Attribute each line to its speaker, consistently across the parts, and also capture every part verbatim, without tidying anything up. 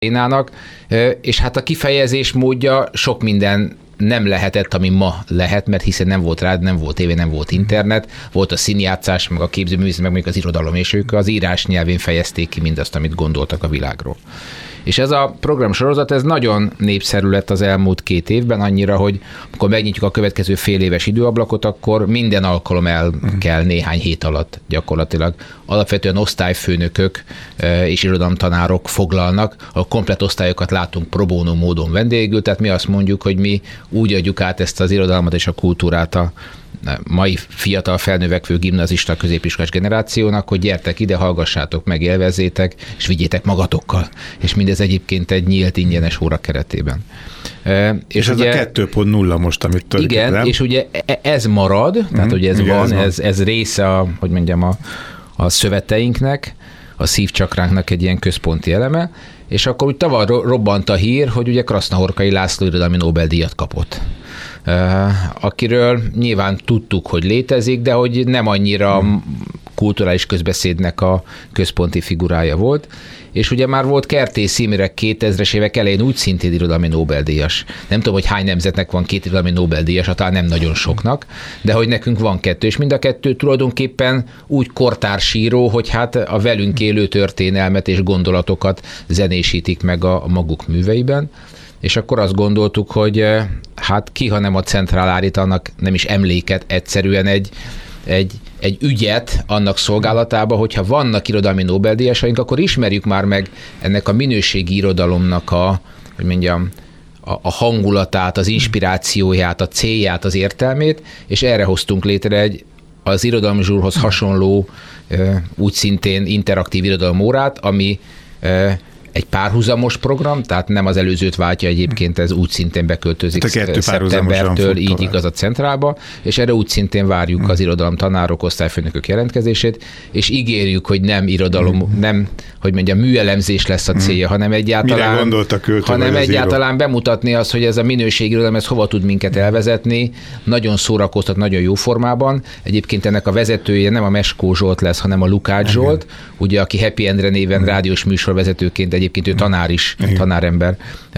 Speaker 1: Ukrajnának, és hát a kifejezés módja sok minden nem lehetett, ami ma lehet, mert hiszen nem volt rád, nem volt tévé, nem volt internet, volt a színjátszás, meg a képzőművészet, meg mondjuk az irodalom, és ők az írás nyelvén fejezték ki mindazt, amit gondoltak a világról. És ez a programsorozat, ez nagyon népszerű lett az elmúlt két évben, annyira, hogy amikor megnyitjuk a következő fél éves időablakot, akkor minden alkalom el kell néhány hét alatt gyakorlatilag. Alapvetően osztályfőnökök és irodalomtanárok foglalnak, a komplett osztályokat látunk pro bono módon vendégül, tehát mi azt mondjuk, hogy mi úgy adjuk át ezt az irodalmat és a kultúrát a mai fiatal felnövekvő gimnazista középiskolás generációnak, hogy gyertek ide, hallgassátok meg, élvezzétek, és vigyétek magatokkal. És mindez egyébként egy nyílt, ingyenes óra keretében.
Speaker 2: És, és ez ugye, a kettő pont nulla most, amit törik.
Speaker 1: Igen, nem? És ugye ez marad, mm-hmm. tehát ugye ez igen, van, ez, van. Ez része a, hogy mondjam, a, a szöveteinknek, a szívcsakránknak egy ilyen központi eleme, és akkor úgy tavaly robbant a hír, hogy ugye Krasznahorkai László irodalmi Nobel-díjat kapott. Uh, akiről nyilván tudtuk, hogy létezik, de hogy nem annyira hmm. kulturális közbeszédnek a központi figurája volt. És ugye már volt Kertész Imre kétezres évek elején úgy szintén irodalmi Nobel-díjas. Nem tudom, hogy hány nemzetnek van két irodalmi Nobel-díjas, talán nem nagyon soknak, de hogy nekünk van kettő, és mind a kettő tulajdonképpen úgy kortársíró, hogy hát a velünk élő történelmet és gondolatokat zenésítik meg a, a maguk műveiben. És akkor azt gondoltuk, hogy hát ki, ha nem a centrál állít annak nem is emléket, egyszerűen egy, egy, egy ügyet annak szolgálatába, hogyha vannak irodalmi Nobel-díjasaink, akkor ismerjük már meg ennek a minőségi irodalomnak a, hogy mondjam, a, a hangulatát, az inspirációját, a célját, az értelmét, és erre hoztunk létre egy az irodalmi zsúrhoz hasonló, úgy szintén interaktív irodalomórát, ami egy párhuzamos program, tehát nem az előzőt váltja, egyébként ez úgy szintén beköltözik szeptembertől, így igaz a centrálba, és erre úgy szintén várjuk az irodalomtanárok, osztályfőnökök jelentkezését, és ígérjük, hogy nem irodalom, nem, hogy mondjam, műelemzés lesz a célja, hanem egyáltalán, hanem egyáltalán bemutatni azt, hogy ez a minőségi irodalom, ez hova tud minket elvezetni, nagyon szórakoztat, nagyon jó formában. Egyébként ennek a vezetője nem a Meskó Zsolt lesz, hanem a Lukács Zsolt, ugye, aki Happy Endre néven rádiós műsorvezetőként egyébként ő tanár is, igen. tanárember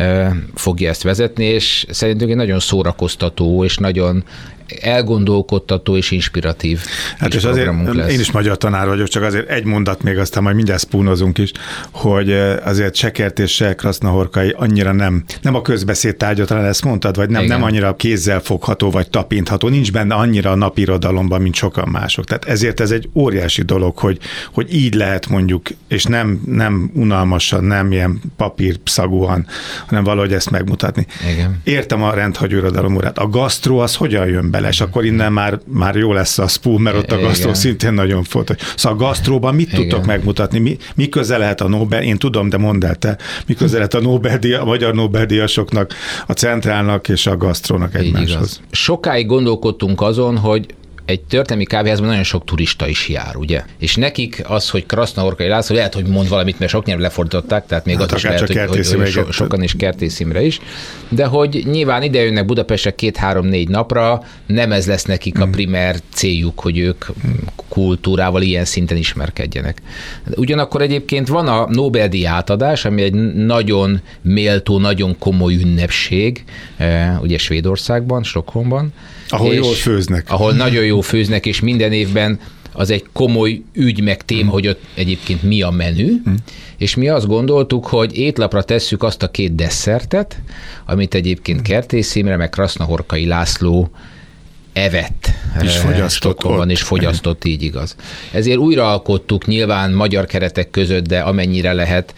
Speaker 1: fogja ezt vezetni, és szerintünk egy nagyon szórakoztató, és nagyon elgondolkodtató és inspiratív
Speaker 2: hát és azért lesz. Én is magyar tanár vagyok, csak azért egy mondat még, aztán majd mindjárt spúnozunk is, hogy azért se Kertész, se Krasznahorkai annyira nem, nem a közbeszéd tárgya, talán ezt mondtad, vagy nem, nem annyira kézzel fogható, vagy tapintható, nincs benne annyira a napirodalomban, mint sokan mások. Tehát ezért ez egy óriási dolog, hogy, hogy így lehet mondjuk, és nem, nem unalmasan, nem ilyen papírszagúan, hanem valahogy ezt megmutatni. Igen. Értem a rendhagyó irodalomórát. A gasztró az hogyan jön bele, és akkor innen már, már jó lesz a spoon, mert ott a gasztró szintén nagyon fontos. Szóval a gasztróban mit igen. tudtok megmutatni? Mi, mi köze lehet a Nobel, én tudom, de mondd el te, mi köze lehet a, Nobel-díj, a magyar Nobel-díjasoknak, a centrálnak és a gasztrónak egymáshoz?
Speaker 1: Sokáig gondolkodtunk azon, hogy egy történelmi kávéházban nagyon sok turista is jár, ugye? És nekik az, hogy Krasznahorkai László, lehet, hogy mond valamit, mert sok nyelvre lefordították, tehát még hát az is lehet, hogy, hogy, hogy so, sokan is Kertész Imre is, de hogy nyilván ide jönnek Budapestre két-három-négy napra, nem ez lesz nekik a primer céljuk, hogy ők kultúrával ilyen szinten ismerkedjenek. Ugyanakkor egyébként van a Nobel-díj átadás, ami egy nagyon méltó, nagyon komoly ünnepség, ugye Svédországban, Stockholmban.
Speaker 2: Ahol jól főznek.
Speaker 1: Ahol nagyon jó főznek, és minden évben az egy komoly ügy meg téma, mm. hogy ott egyébként mi a menü, mm. és mi azt gondoltuk, hogy étlapra tesszük azt a két desszertet, amit egyébként Kertész Imre, meg Krasznahorkai László evett.
Speaker 2: És fogyasztott
Speaker 1: van, és fogyasztott, így igaz. Ezért újraalkottuk nyilván magyar keretek között, de amennyire lehet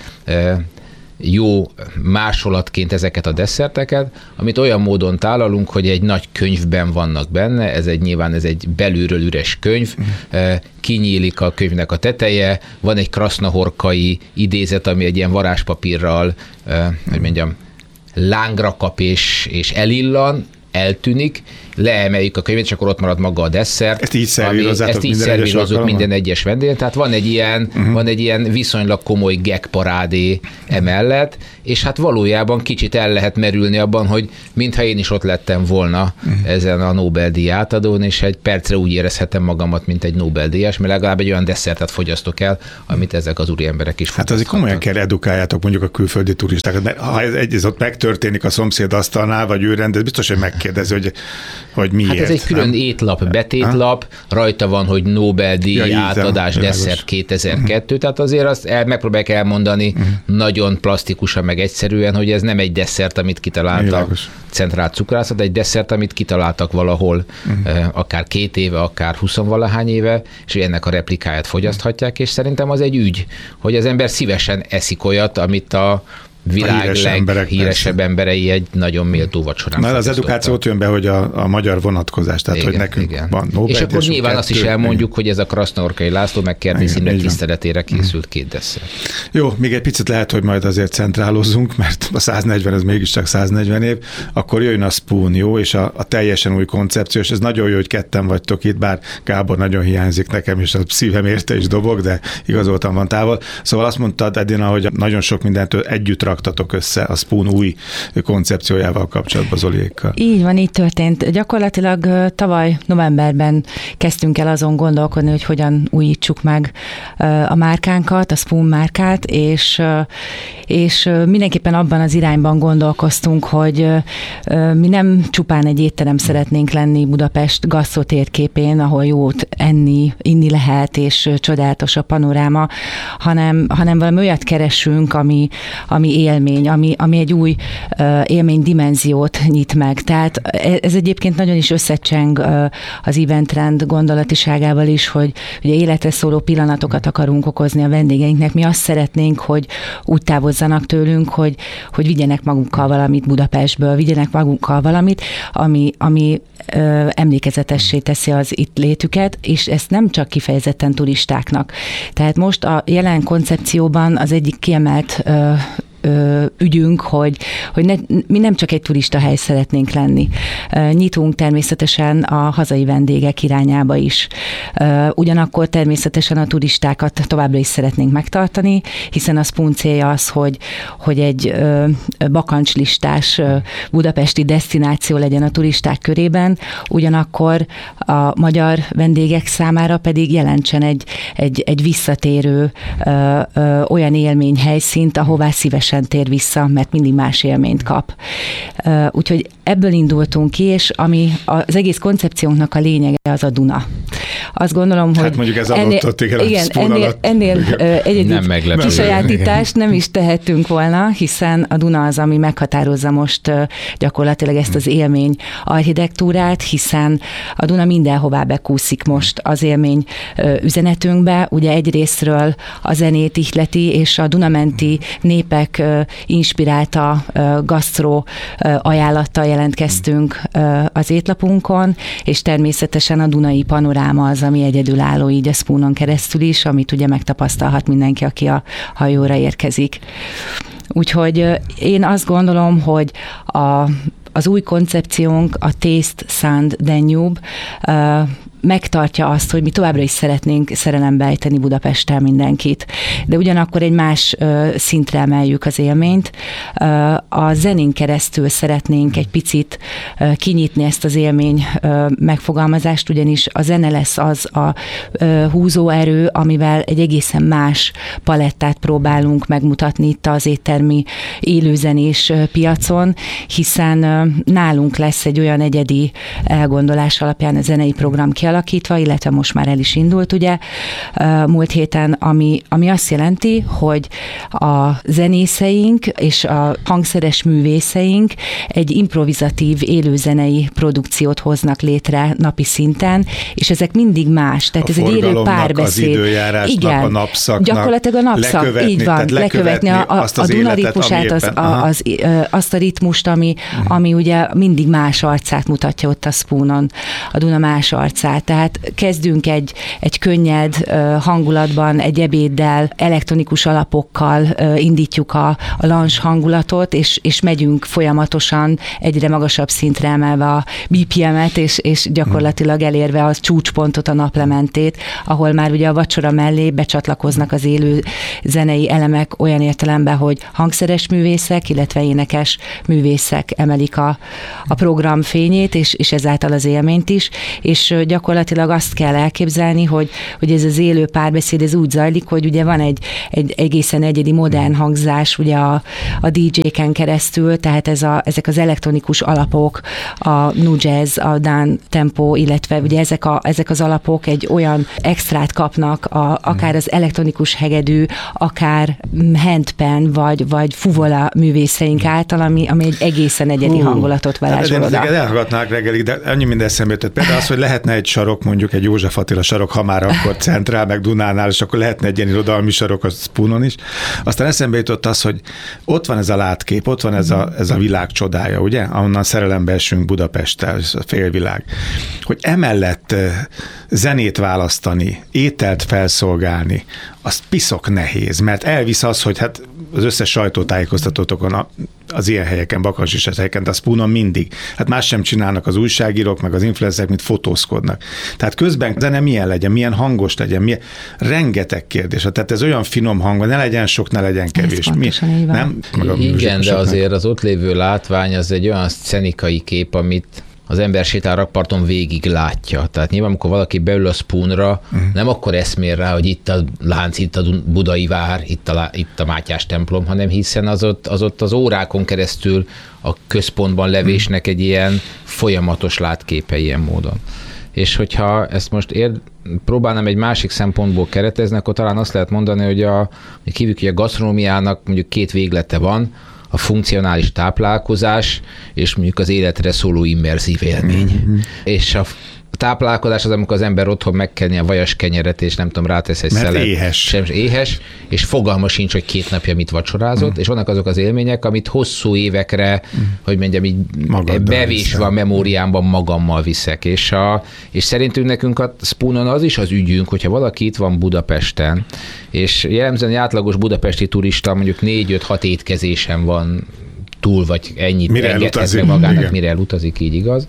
Speaker 1: jó másolatként ezeket a desszerteket, amit olyan módon tálalunk, hogy egy nagy könyvben vannak benne, ez egy nyilván ez egy belülről üres könyv, kinyílik a könyvnek a teteje, van egy krasznahorkai idézet, ami egy ilyen varázspapírral, hogy mondjam, lángra kap és, és elillan, eltűnik, leemeljük a könyvet, és akkor ott marad maga a desszert.
Speaker 2: Ezt így szervírozzátok
Speaker 1: minden,
Speaker 2: minden egyes alkalommal?
Speaker 1: minden egyes vendégen. Tehát van egy ilyen, uh-huh. van egy ilyen viszonylag komoly gag parádé emellett, és hát valójában kicsit el lehet merülni abban, hogy mintha én is ott lettem volna uh-huh. ezen a Nobel-díj átadón, és egy percre úgy érezhetem magamat, mint egy Nobel-díjas, mert legalább egy olyan desszertet fogyasztok el, amit ezek az úri emberek is
Speaker 2: Hát azért komolyan kell edukáljátok mondjuk a külföldi turistákat, mert ha ez egy ott megtörténik a szomszéd asztalnál, vagy ő rendez, biztos, hogy megkérdezi, hogy, hogy miért.
Speaker 1: Hát ez egy külön nem? étlap, betétlap, ha? rajta van, hogy Nobel-díj ja, átadás, desszert kétezer-kettő, uh-huh. tehát azért azt el, megpróbálják elmondani uh-huh. nagyon plastikusan, meg egyszerűen, hogy ez nem egy desszert, amit kitaláltak centrált cukrászat, egy desszert, amit kitaláltak valahol, uh-huh. akár két éve, akár huszonvalahány éve, és ennek a replikáját fogyaszthatják, és szerintem az egy ügy, hogy az ember szívesen eszik olyat, amit a világ leghíresebb emberei egy nagyon méltó vacsorán.
Speaker 2: Na, az edukációt jön be, hogy a, a magyar vonatkozás, tehát igen, hogy nekünk igen. van Nobel.
Speaker 1: És akkor nyilván kettő, azt is elmondjuk, igen. hogy ez a Krasznahorkai László meg Kertész Imre tiszteletére készült két desszert.
Speaker 2: Jó, még egy picit lehet, hogy majd azért centrálozunk, mert a száznegyven, ez mégiscsak száznegyven év, akkor jön a Spoon, jó, és a, a teljesen új koncepció, és ez nagyon jó, hogy ketten vagytok itt, bár Gábor nagyon hiányzik nekem, és a szívem érte is dobog, de igazoltan van távol. Szóval azt mondtad, Edina, hogy nagyon sok mindentől együtt raktatok össze a Spoon új koncepciójával kapcsolatban Zoliékkal.
Speaker 3: Így van, így történt. Gyakorlatilag tavaly novemberben kezdtünk el azon gondolkodni, hogy hogyan újítsuk meg a márkánkat, a Spoon márkát, és, és mindenképpen abban az irányban gondolkoztunk, hogy mi nem csupán egy étterem szeretnénk lenni Budapest gasztro térképén, ahol jót enni, inni lehet, és csodálatos a panoráma, hanem, hanem valami olyat keresünk, ami, ami élmény, ami, ami egy új uh, élménydimenziót nyit meg. Tehát ez egyébként nagyon is összecseng uh, az eventrend gondolatiságával is, hogy ugye életre szóló pillanatokat akarunk okozni a vendégeinknek. Mi azt szeretnénk, hogy úgy távozzanak tőlünk, hogy, hogy vigyenek magukkal valamit Budapestből, vigyenek magukkal valamit, ami, ami uh, emlékezetessé teszi az itt létüket, és ezt nem csak kifejezetten turistáknak. Tehát most a jelen koncepcióban az egyik kiemelt uh, ügyünk, hogy, hogy ne, mi nem csak egy turista hely szeretnénk lenni. Nyitunk természetesen a hazai vendégek irányába is. Ugyanakkor természetesen a turistákat továbbra is szeretnénk megtartani, hiszen a Spoon célja az, hogy, hogy egy bakancslistás budapesti desztináció legyen a turisták körében, ugyanakkor a magyar vendégek számára pedig jelentsen egy, egy, egy visszatérő olyan élményhelyszínt, ahová szívesen tér vissza, mert mindig más élményt kap. Úgyhogy ebből indultunk ki, és ami az egész koncepciónknak a lényege az a Duna. Azt gondolom,
Speaker 2: hát
Speaker 3: hogy
Speaker 2: mondjuk ez
Speaker 3: ennél,
Speaker 2: adott igen,
Speaker 3: igen, ennél, ennél egyedül kisajátítást nem is tehetünk volna, hiszen a Duna az, ami meghatározza most gyakorlatilag ezt az élmény architektúrát, hiszen a Duna mindenhová bekúszik most az élmény üzenetünkbe. Ugye egyrésztről a zenét ihleti, és a dunamenti népek inspirálta gasztró ajánlattal jelentkeztünk az étlapunkon, és természetesen a dunai panoráma az, ami egyedülálló így a Spoonon keresztül is, amit ugye megtapasztalhat mindenki, aki a hajóra érkezik. Úgyhogy én azt gondolom, hogy a, az új koncepciónk, a Taste Sound Danube megtartja azt, hogy mi továbbra is szeretnénk szerelembe ejteni Budapesttel mindenkit, de ugyanakkor egy más ö, szintre emeljük az élményt. Ö, a zenén keresztül szeretnénk egy picit ö, kinyitni ezt az élmény ö, megfogalmazást, ugyanis a zene lesz az a ö, húzóerő, amivel egy egészen más palettát próbálunk megmutatni itt az éttermi élőzenés piacon, hiszen ö, nálunk lesz egy olyan egyedi elgondolás alapján a zenei program kialakítva, alakítva, illetve most már el is indult, ugye, múlt héten, ami, ami azt jelenti, hogy a zenészeink és a hangszeres művészeink egy improvizatív élőzenei produkciót hoznak létre napi szinten, és ezek mindig más. Tehát
Speaker 2: a
Speaker 3: ez egy élő párbeszéd.
Speaker 2: Az időjárásnak,
Speaker 3: igen,
Speaker 2: a napszaknak.
Speaker 3: Gyakorlatilag a napszak, lekövetni, így van, lekövetni, lekövetni a, a, azt az a Duna ritmusát, az, a, az, azt a ritmust, ami, uh-huh. ami ugye mindig más arcát mutatja ott a Spoonon, a Duna más arcát. órát, tehát kezdünk egy, egy könnyed hangulatban, egy ebéddel, elektronikus alapokkal indítjuk a, a lunch hangulatot, és, és megyünk folyamatosan egyre magasabb szintre emelve a bé pé em-et, és, és gyakorlatilag elérve a csúcspontot, a naplementét, ahol már ugye a vacsora mellé becsatlakoznak az élő zenei elemek olyan értelemben, hogy hangszeres művészek, illetve énekes művészek emelik a, a program fényét, és, és ezáltal az élményt is, és gyakorlatilag azt kell elképzelni, hogy, hogy ez az élő párbeszéd, ez úgy zajlik, hogy ugye van egy, egy egészen egyedi modern hangzás ugye a, a dé dzséken keresztül, tehát ez a, ezek az elektronikus alapok, a nu jazz, a down tempo, illetve ugye ezek, a, ezek az alapok egy olyan extrát kapnak, a, akár az elektronikus hegedű, akár handpan, vagy, vagy fuvola művészeink által, ami, ami egy egészen egyedi Hú, hangulatot varázsol oda.
Speaker 2: Hát elhallgatnák reggelig, de annyi minden eszembe jutott. Például az, hogy lehetne egy sarok, mondjuk egy József Attila sarok, ha már akkor Centrál, meg Dunánál, és akkor lehetne egy ilyen irodalmi sarok a Spoonon is. Aztán eszembe jutott az, hogy ott van ez a látkép, ott van ez a, ez a világ csodája, ugye? Ahonnan szerelembe esünk Budapesttel, ez a félvilág. Hogy emellett zenét választani, ételt felszolgálni, az piszok nehéz, mert elvisz az, hogy hát az összes sajtótájékoztatótokon az ilyen helyeken, Bakancs helyeken, de a Spoonon mindig. Hát más sem csinálnak az újságírók, meg az influencerek, mint fotózkodnak. Tehát közben zene milyen legyen, milyen hangos legyen, milyen, rengeteg kérdés. Tehát ez olyan finom hang, ne legyen sok, ne legyen kevés. Mi? Nem?
Speaker 1: Igen, de azért az ott lévő látvány az egy olyan szcenikai kép, amit az ember sétál rakparton végig látja. Tehát nyilván, amikor valaki beül a Spoonra, uh-huh. nem akkor eszmél rá, hogy itt a Lánc, itt a Budai vár, itt a, itt a Mátyás templom, hanem hiszen az ott, az ott az órákon keresztül a központban levésnek egy ilyen folyamatos látképe ilyen módon. És hogyha ezt most ér, próbálnám egy másik szempontból keretezni, akkor talán azt lehet mondani, hogy a, kívül, hogy a gasztronómiának mondjuk két véglete van, a funkcionális táplálkozás, és mondjuk az életre szóló immerzív élmény. Mm-hmm. És a táplálkozás az, amikor az ember otthon megkenni a vajas kenyeret, és nem tudom, rátesz egy
Speaker 2: Mert
Speaker 1: szelet.
Speaker 2: éhes.
Speaker 1: Sem, éhes, és fogalma sincs, hogy két napja mit vacsorázott, mm. és vannak azok az élmények, amit hosszú évekre, mm. hogy mondjam, így Magaddal bevésve a memóriámban magammal viszek. És, a, és szerintünk nekünk a Spoonon az is az ügyünk, hogyha valaki itt van Budapesten, és jellemzően egy átlagos budapesti turista mondjuk négy-öt-hat étkezésen van túl, vagy ennyit
Speaker 2: mire
Speaker 1: engedhet meg magának, igen. mire elutazik, így igaz.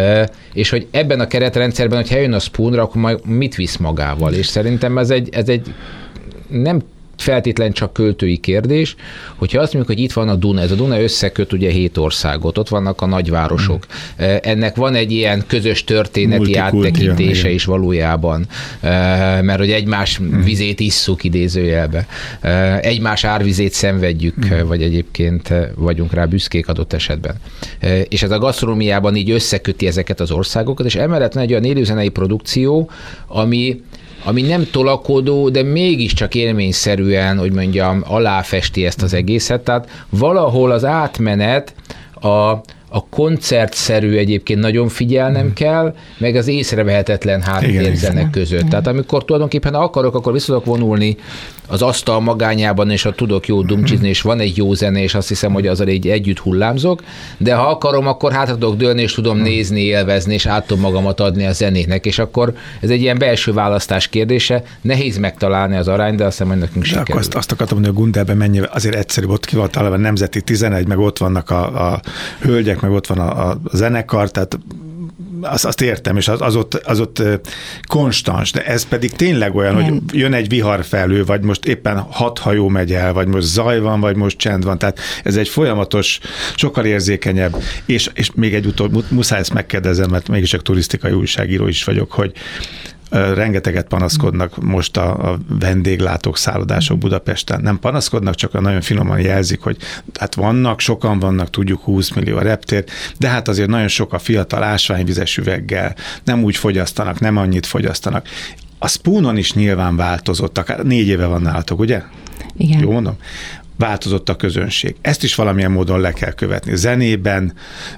Speaker 1: És hogy ebben a keretrendszerben, hogyha jön a Spoonra, akkor majd mit visz magával? És szerintem ez egy, ez egy nem feltétlen csak költői kérdés, hogyha azt mondjuk, hogy itt van a Duna, ez a Duna összeköt ugye hét országot, ott vannak a nagyvárosok. Mm. Ennek van egy ilyen közös történeti áttekintése is valójában, mert hogy egymás mm. vizét isszuk idézőjelbe. Egymás árvizét szenvedjük, mm. vagy egyébként vagyunk rá büszkék adott esetben. És ez a gasztronómiában így összeköti ezeket az országokat, és emellett egy olyan élőzenei produkció, ami ami nem tolakodó, de mégiscsak élményszerűen, hogy mondjam, aláfesti ezt az egészet. Tehát valahol az átmenet a a koncertszerű egyébként nagyon figyelnem mm. kell, meg az észrevehetetlen háttérzene között. Igen. Tehát amikor tulajdonképpen akarok, akkor vissza tudok vonulni az asztal magányában, és ha tudok jó dumcsizni, és van egy jó zene, és azt hiszem, hogy azzal így együtt hullámzok, de ha akarom, akkor hát tudok dőlni, és tudom nézni, élvezni, és át tudom magamat adni a zenének, és akkor ez egy ilyen belső választás kérdése, nehéz megtalálni az arányt, de azt hiszem, hogy nekünk sikerül.
Speaker 2: Akkor azt, azt akartam mondani, hogy a Gundelben mennyivel azért egyszerűbb, ott ki van találva nemzeti tizenegy, meg ott vannak a, a hölgyek, meg ott van a, a zenekar, tehát azt, azt értem, és az, az, ott, az ott konstans, de ez pedig tényleg olyan, nem. hogy jön egy viharfelhő, vagy most éppen hat hajó megy el, vagy most zaj van, vagy most csend van, tehát ez egy folyamatos, sokkal érzékenyebb, és, és még egy utol, muszáj ezt megkérdezem, mert mégis csak turisztikai újságíró is vagyok, hogy rengeteget panaszkodnak most a, a vendéglátók, szállodások Budapesten. Nem panaszkodnak, csak nagyon finoman jelzik, hogy hát vannak, sokan vannak, tudjuk húsz millió a reptér, de hát azért nagyon sok a fiatal ásványvizes üveggel, nem úgy fogyasztanak, nem annyit fogyasztanak. A Spoonon is nyilván változott, akár négy éve van nálatok, ugye?
Speaker 3: Igen.
Speaker 2: Jó mondom? változott a közönség. Ezt is valamilyen módon le kell követni. Zenében,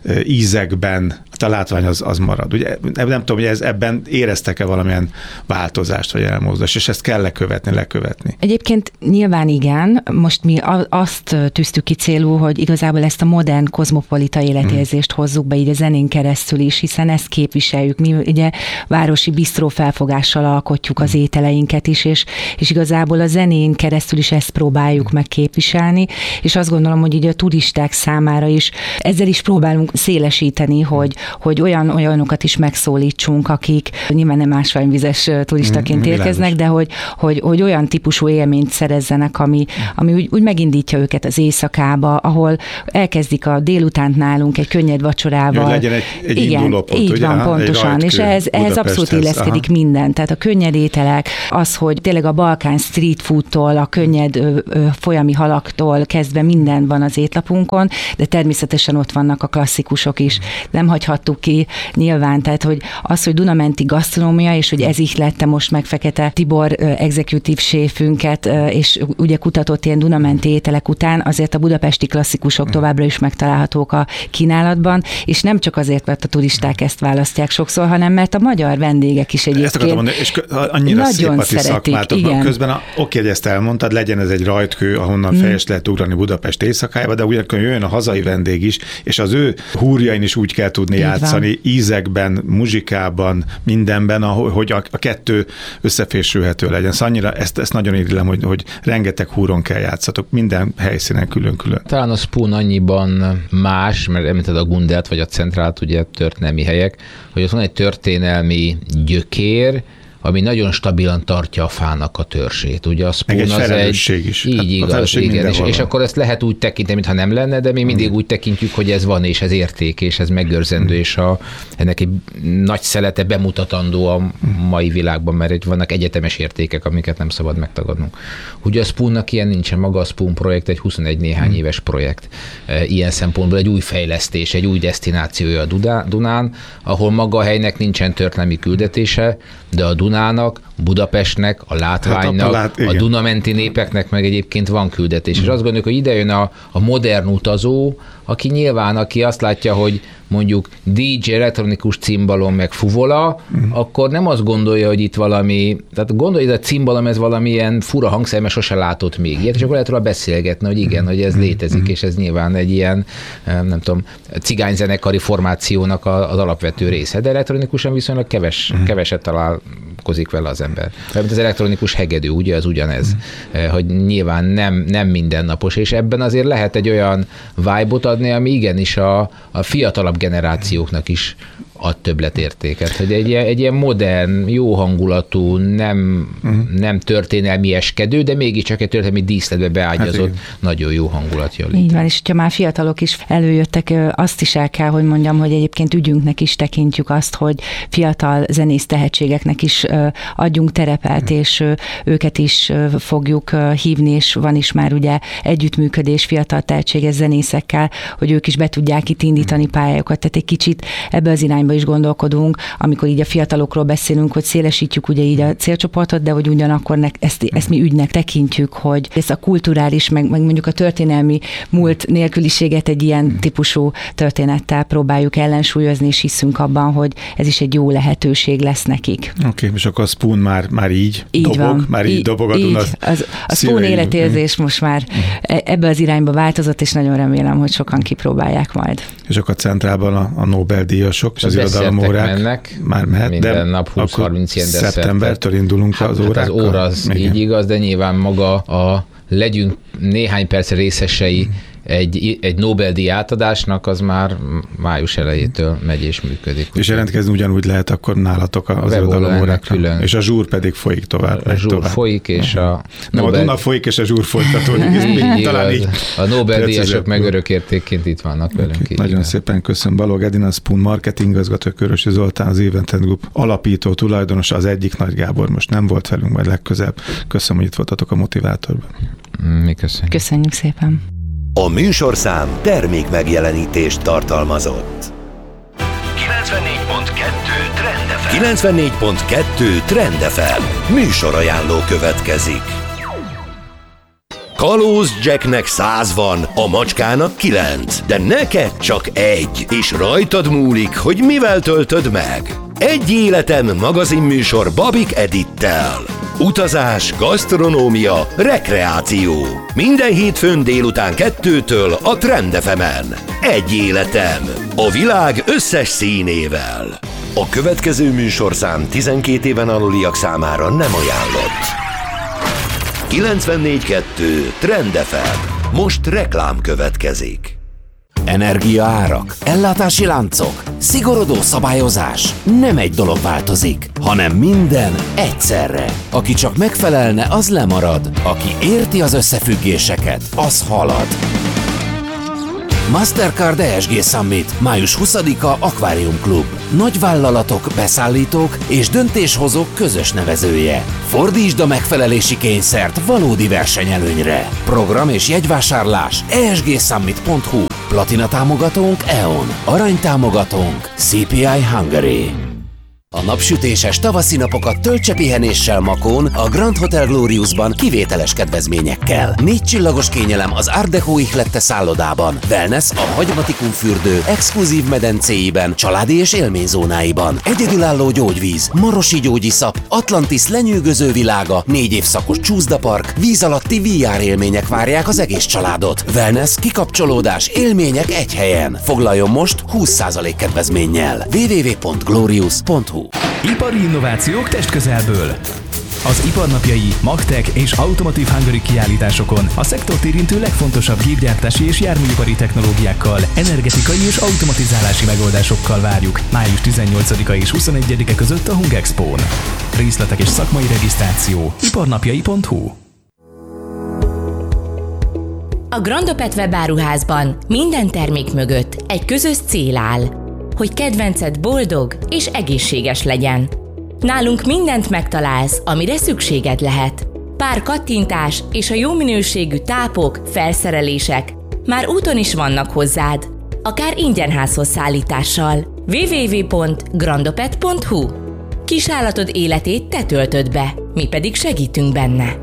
Speaker 2: ízekben, a látvány az, az marad. Ugye, nem tudom, hogy ez, ebben éreztek-e valamilyen változást, vagy elmozdást, és ezt kell lekövetni, lekövetni.
Speaker 3: Egyébként nyilván igen. Most mi azt tűztük ki célul, hogy igazából ezt a modern kozmopolita életérzést hmm. hozzuk be így a zenén keresztül is, hiszen ezt képviseljük. Mi ugye városi bisztró felfogással alkotjuk az ételeinket is, és, és igazából a zenén keresztül is ezt próbáljuk meg képviselni, és azt gondolom, hogy így a turisták számára is ezzel is próbálunk szélesíteni, hogy hogy olyan olyanokat is megszólítsunk, akik nyilván nem ásványvizes turistaként mm, érkeznek, de hogy, hogy, hogy olyan típusú élményt szerezzenek, ami, ami úgy, úgy megindítja őket az éjszakába, ahol elkezdik a délutánt nálunk egy könnyed vacsorával.
Speaker 2: Hogy legyen egy, egy
Speaker 3: igen,
Speaker 2: indulópont,
Speaker 3: így
Speaker 2: ugye?
Speaker 3: van, pontosan, és ehhez, ehhez abszolút illeszkedik minden. Tehát a könnyed ételek, az, hogy tényleg a Balkán street foodtól, a könnyed ö, ö, folyami halaktól kezdve minden van az étlapunkon, de természetesen ott vannak a klasszikusok is. Nem hagyhattuk ki nyilván, tehát hogy az, hogy Dunamenti gasztronómia, és hogy ez ihlette most meg Fekete Tibor executive séfünket, és ugye kutatott ilyen Dunamenti ételek után, azért a budapesti klasszikusok továbbra is megtalálhatók a kínálatban, és nem csak azért, mert a turisták ezt választják sokszor, hanem mert a magyar vendégek is egyébként ezt akartam mondani,
Speaker 2: és annyira
Speaker 3: nagyon
Speaker 2: szép a ti szakmátok van. Közben a, oké, hogy ezt elmondtad, legyen ez egy rajtkő, ahonnan hmm. fejest lehet ugrani Budapest éjszakájába, de ugyanakkor jöjjön a hazai vendég is, és az ő húrjain is úgy kell tudni játszani, van. Ízekben, muzsikában, mindenben, hogy a, a kettő összefésülhető legyen. Szóval annyira ezt, ezt nagyon irigylem, hogy, hogy rengeteg húron kell játszatok, minden helyszínen külön-külön.
Speaker 1: Talán a Spoon annyiban más, mert említed a Gundelt vagy a Centrált, ugye történelmi helyek, hogy ott van egy történelmi gyökér, ami nagyon stabilan tartja a fának a törzsét. Ugye a Spoon
Speaker 2: meg egy
Speaker 1: az
Speaker 2: felelősség
Speaker 1: egy,
Speaker 2: is.
Speaker 1: Így hát igaz, igen. És, és akkor ezt lehet úgy tekinteni, mintha nem lenne, de mi mindig úgy tekintjük, hogy ez van, és ez érték, és ez megőrzendő, mm. és a, ennek egy nagy szelete bemutatandó a mai világban, mert itt vannak egyetemes értékek, amiket nem szabad megtagadnunk. Ugye a Spoonnak ilyen nincsen, maga a Spoon projekt egy huszonegy néhány mm. éves projekt. Ilyen szempontból egy új fejlesztés, egy új desztinációja a Dunán, ahol maga a helynek nincsen történelmi küldetése, de a Dunának, Budapestnek, a látványnak, hát a, lát, a Dunamenti népeknek meg egyébként van küldetés. Mm. És azt gondoljuk, hogy ide jön a, a modern utazó, aki nyilván, aki azt látja, hogy mondjuk dé dzsé, elektronikus cimbalom, meg fuvola, mm. akkor nem azt gondolja, hogy itt valami, tehát gondolja, hogy a cimbalom ez valamilyen fura hangszer, mert sose látott még ilyet, és akkor lehet róla beszélgetni, hogy igen, hogy ez létezik, mm. és ez nyilván egy ilyen, nem tudom, cigányzenekari formációnak az alapvető része, de elektronikusan viszonylag keves, mm. keveset találkozik vele az ember. Mert az elektronikus hegedű, ugye, az ugyanez, mm. hogy nyilván nem, nem mindennapos, és ebben azért lehet egy olyan vibe-ot adni, ami igenis a, a fiatalabb generációknak is ad többletértéket, hogy egy, egy ilyen modern, jó hangulatú, nem, uh-huh. nem történelmieskedő, de mégiscsak egy történelmi díszletbe beágyazott, hát nagyon jó hangulat jön.
Speaker 3: Így van, és hogyha már fiatalok is előjöttek, azt is el kell, hogy mondjam, hogy egyébként ügyünknek is tekintjük azt, hogy fiatal zenész tehetségeknek is adjunk terepet, uh-huh. és őket is fogjuk hívni, és van is már ugye együttműködés fiatal tehetséges zenészekkel, hogy ők is be tudják itt indítani uh-huh. pályájukat, tehát egy kicsit ebbe az irányba is gondolkodunk, amikor így a fiatalokról beszélünk, hogy szélesítjük ugye így a célcsoportot, de hogy ugyanakkor nek, ezt, ezt mi ügynek tekintjük, hogy ezt a kulturális, meg, meg mondjuk a történelmi múlt nélküliséget egy ilyen típusú történettel próbáljuk ellensúlyozni, és hiszünk abban, hogy ez is egy jó lehetőség lesz nekik.
Speaker 2: Oké, okay, és akkor a Spoon már, már így,
Speaker 3: így
Speaker 2: dobog,
Speaker 3: van.
Speaker 2: már így, így dobog a Duna.
Speaker 3: Az, a Spoon életérzés most már ebbe az irányba változott, és nagyon remélem, hogy sokan kipróbálják majd.
Speaker 2: És akkor a Centrálban a, a Nobel-díjasok, és az irodalomórák
Speaker 1: mennek,
Speaker 2: már mehet,
Speaker 1: minden
Speaker 2: de
Speaker 1: nap húsz-harminc ilyen deszertet.
Speaker 2: Szeptembertől indulunk hát, az órákkal.
Speaker 1: Hát az óra az igen. Így igaz, de nyilván maga a legyünk néhány perc részesei hmm. egy, egy Nobel-díj átadásnak, az már május elejétől megy és működik.
Speaker 2: És jelentkezni ugyanúgy lehet akkor nálatok az irodalomórákra. És a zsúr pedig folyik tovább.
Speaker 1: A zsúr
Speaker 2: tovább.
Speaker 1: folyik, és a
Speaker 2: Nobel... a Duna folyik, és a zsúr folytatódik.
Speaker 1: így, talán így a Nobel-díjasok meg örökértékként itt vannak velünk.
Speaker 2: Okay. Nagyon szépen köszönöm. Balog Edina, Spoon marketing igazgató, Körösi Zoltán, az Event Group alapító tulajdonosa, az egyik, Nagy Gábor most nem volt velünk, majd legközelebb. Köszönöm, hogy itt voltatok a Motivátorban.
Speaker 1: Mi köszönjük.
Speaker 3: Köszönjük szépen.
Speaker 4: A műsorszám termék megjelenítést tartalmazott. kilencvennégy pont kettő Trend ef em kilencvennégy pont kettő Trend ef em műsorajánló következik. Kalóz Jacknek száz van, a macskának kilenc, de neked csak egy, és rajtad múlik, hogy mivel töltöd meg. Egy életem magazinműsor Babik Edittel. Utazás, gasztronómia, rekreáció. Minden hétfőn délután kettőtől a Trend ef emen. Egy életem. A világ összes színével. A következő műsorszám tizenkét éven aluliak számára nem ajánlott. kilencvennégy kettő Trend ef em. Most reklám következik.
Speaker 5: Energiaárak, ellátási láncok, szigorodó szabályozás. Nem egy dolog változik, hanem minden egyszerre. Aki csak megfelelne, az lemarad. Aki érti az összefüggéseket, az halad. Mastercard e es gé Summit, május huszadika Aquarium Club. Nagyvállalatok, beszállítók és döntéshozók közös nevezője. Fordítsd a megfelelési kényszert valódi versenyelőnyre. Program és jegyvásárlás e es gé summit pont hu. Platina támogatónk e on. Arany támogatónk cé pé i Hungary. A napsütéses tavaszi napokat töltse pihenéssel Makón, a Grand Hotel Gloriusban kivételes kedvezményekkel. Négy csillagos kényelem az Art Deco ihlette szállodában, wellness a Hagymatikum fürdő exkluzív medencéiben, családi és élményzónáiban, egyedülálló gyógyvíz, marosi gyógyiszap, Atlantis lenyűgöző világa, négy évszakos csúszdapark, víz alatti vé er élmények várják az egész családot. Wellness, kikapcsolódás, élmények egy helyen. Foglaljon most húsz százalék kedvezménnyel. double-u double-u double-u pont glorious pont hu.
Speaker 6: Ipari innovációk testközelből. Az iparnapjai, Magtech és Automotive Hungary kiállításokon a szektort érintő legfontosabb gépgyártási és járműipari technológiákkal, energetikai és automatizálási megoldásokkal várjuk május tizennyolcadika és huszonegyedike között a Hungexpón. Részletek és szakmai regisztráció iparnapjai pont hu.
Speaker 7: A Grandopet webáruházban minden termék mögött egy közös cél áll, hogy kedvenced boldog és egészséges legyen. Nálunk mindent megtalálsz, amire szükséged lehet. Pár kattintás és a jó minőségű tápok, felszerelések már úton is vannak hozzád, akár ingyenházhoz szállítással. double-u double-u double-u pont grandopet pont hu. Kisállatod életét te töltöd be, mi pedig segítünk benne.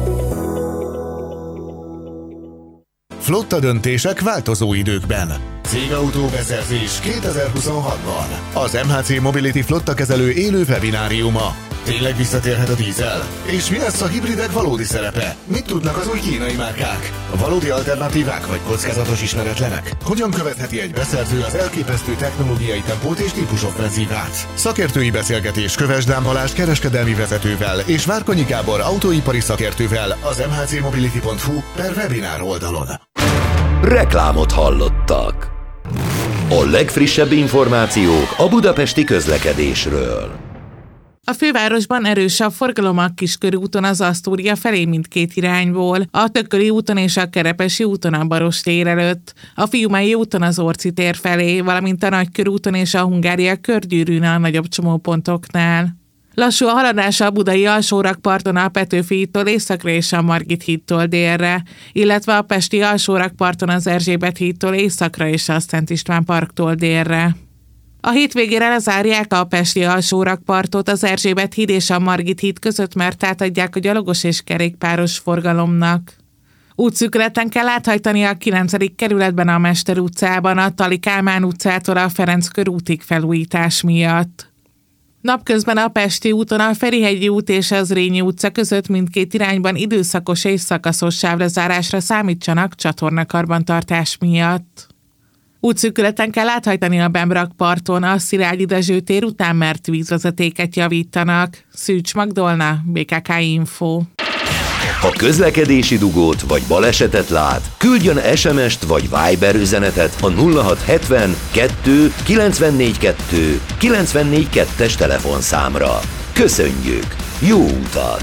Speaker 8: Flotta döntések változó időkben. Cégautóbeszerzés kétezer-huszonhatban. Az em há cé Mobility flotta kezelő élő webináriuma. Tényleg visszatérhet a dízel? És mi lesz a hibridek valódi szerepe? Mit tudnak az új kínai márkák? A valódi alternatívák vagy kockázatos ismeretlenek? Hogyan követheti egy beszerző az elképesztő technológiai tempót és típusoffenzívát? Szakértői beszélgetés Kövesdán Balázs kereskedelmi vezetővel és Várkonyi Gábor autóipari szakértővel az em há cé mobility pont hu per webinár oldalon.
Speaker 4: Reklámot hallottak. A legfrissebb információk a budapesti közlekedésről.
Speaker 9: A fővárosban erős a forgalom a Kiskörúton az Asztória felé mindkét irányból, a Tököli úton és a Kerepesi úton a Baros tér előtt, a Fiumei úton az Orci tér felé, valamint a Nagykörúton és a Hungária körgyűrűn a nagyobb csomópontoknál. Lassú a haladás a Budai alsórakparton a Petőfi hídtól északra és a Margit hídtól délre, illetve a Pesti alsórakparton az Erzsébet hídtól északra és a Szent István parktól délre. A hétvégére lezárják a Pesti alsórakpartot az Erzsébet híd és a Margit híd között, mert átadják a gyalogos és kerékpáros forgalomnak. Útszűkületen kell áthajtani a kilencedik kerületben a Mester utcában a Tali Kálmán utcától a Ferenc körútig felújítás miatt. Napközben a Pesti úton a Ferihegyi út és az Zrínyi utca között mindkét irányban időszakos és szakaszos sávlezárásra számítsanak csatornakarbantartás miatt. Útszűkületen kell áthajtani a Bemrak parton a Szilágyi Dezső tér után, mert vízvezetéket javítanak. Szűcs Magdolna, bé ká ká Info.
Speaker 4: Ha közlekedési dugót vagy balesetet lát, küldjön es em est vagy Viber üzenetet a nulla hat hetven kettő kilencvennégy kettő kilencvennégy kettes telefonszámra. Köszönjük! Jó utat!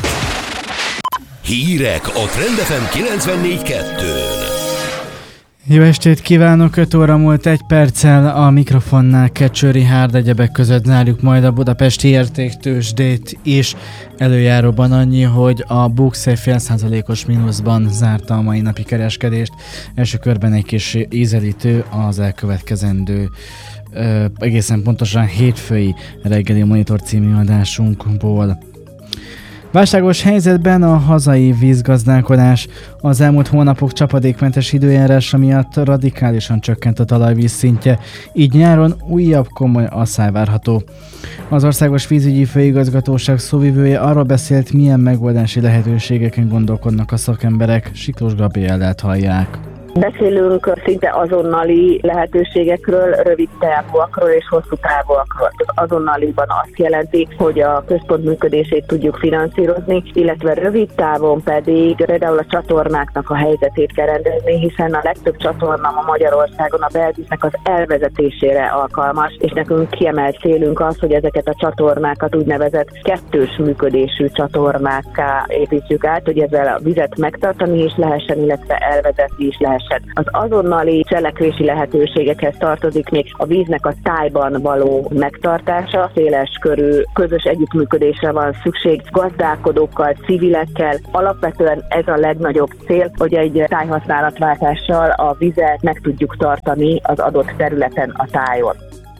Speaker 4: Hírek a Trend ef em kilencvennégy kettőn.
Speaker 10: Jó estét kívánok, öt óra múlt egy perccel a mikrofonnál Kecső Richárd, egyebek között zárjuk majd a budapesti értéktőzsdét is. Előjáróban annyi, hogy a Bux egy fél százalékos mínuszban zárta a mai napi kereskedést. Első körben egy kis ízelítő az elkövetkezendő ö, egészen pontosan hétfői reggeli Monitor című adásunkból. Válságos helyzetben a hazai vízgazdálkodás. Az elmúlt hónapok csapadékmentes időjárása miatt radikálisan csökkent a talajvíz szintje, így nyáron újabb komoly asszály várható. Az Országos Vízügyi Főigazgatóság szóvivője arról beszélt, milyen megoldási lehetőségeken gondolkodnak a szakemberek. Siklós Gabriellát hallják.
Speaker 11: Beszélünk szinte azonnali lehetőségekről, rövid távúakról és hosszú távúakról. Az azonnaliban azt jelenti, hogy a központ működését tudjuk finanszírozni, illetve rövid távon pedig például a csatornáknak a helyzetét kell rendezni, hiszen a legtöbb csatorna ma Magyarországon a belvíznek az elvezetésére alkalmas, és nekünk kiemelt célunk az, hogy ezeket a csatornákat úgynevezett kettős működésű csatornákká építjük át, hogy ezzel a vizet megtartani is lehessen, illetve elvezetni is lehessen. Az azonnali cselekvési lehetőségekhez tartozik még a víznek a tájban való megtartása, széles körű közös együttműködésre van szükség gazdálkodókkal, civilekkel. Alapvetően ez a legnagyobb cél, hogy egy tájhasználatváltással a vizet meg tudjuk tartani az adott területen a tájon.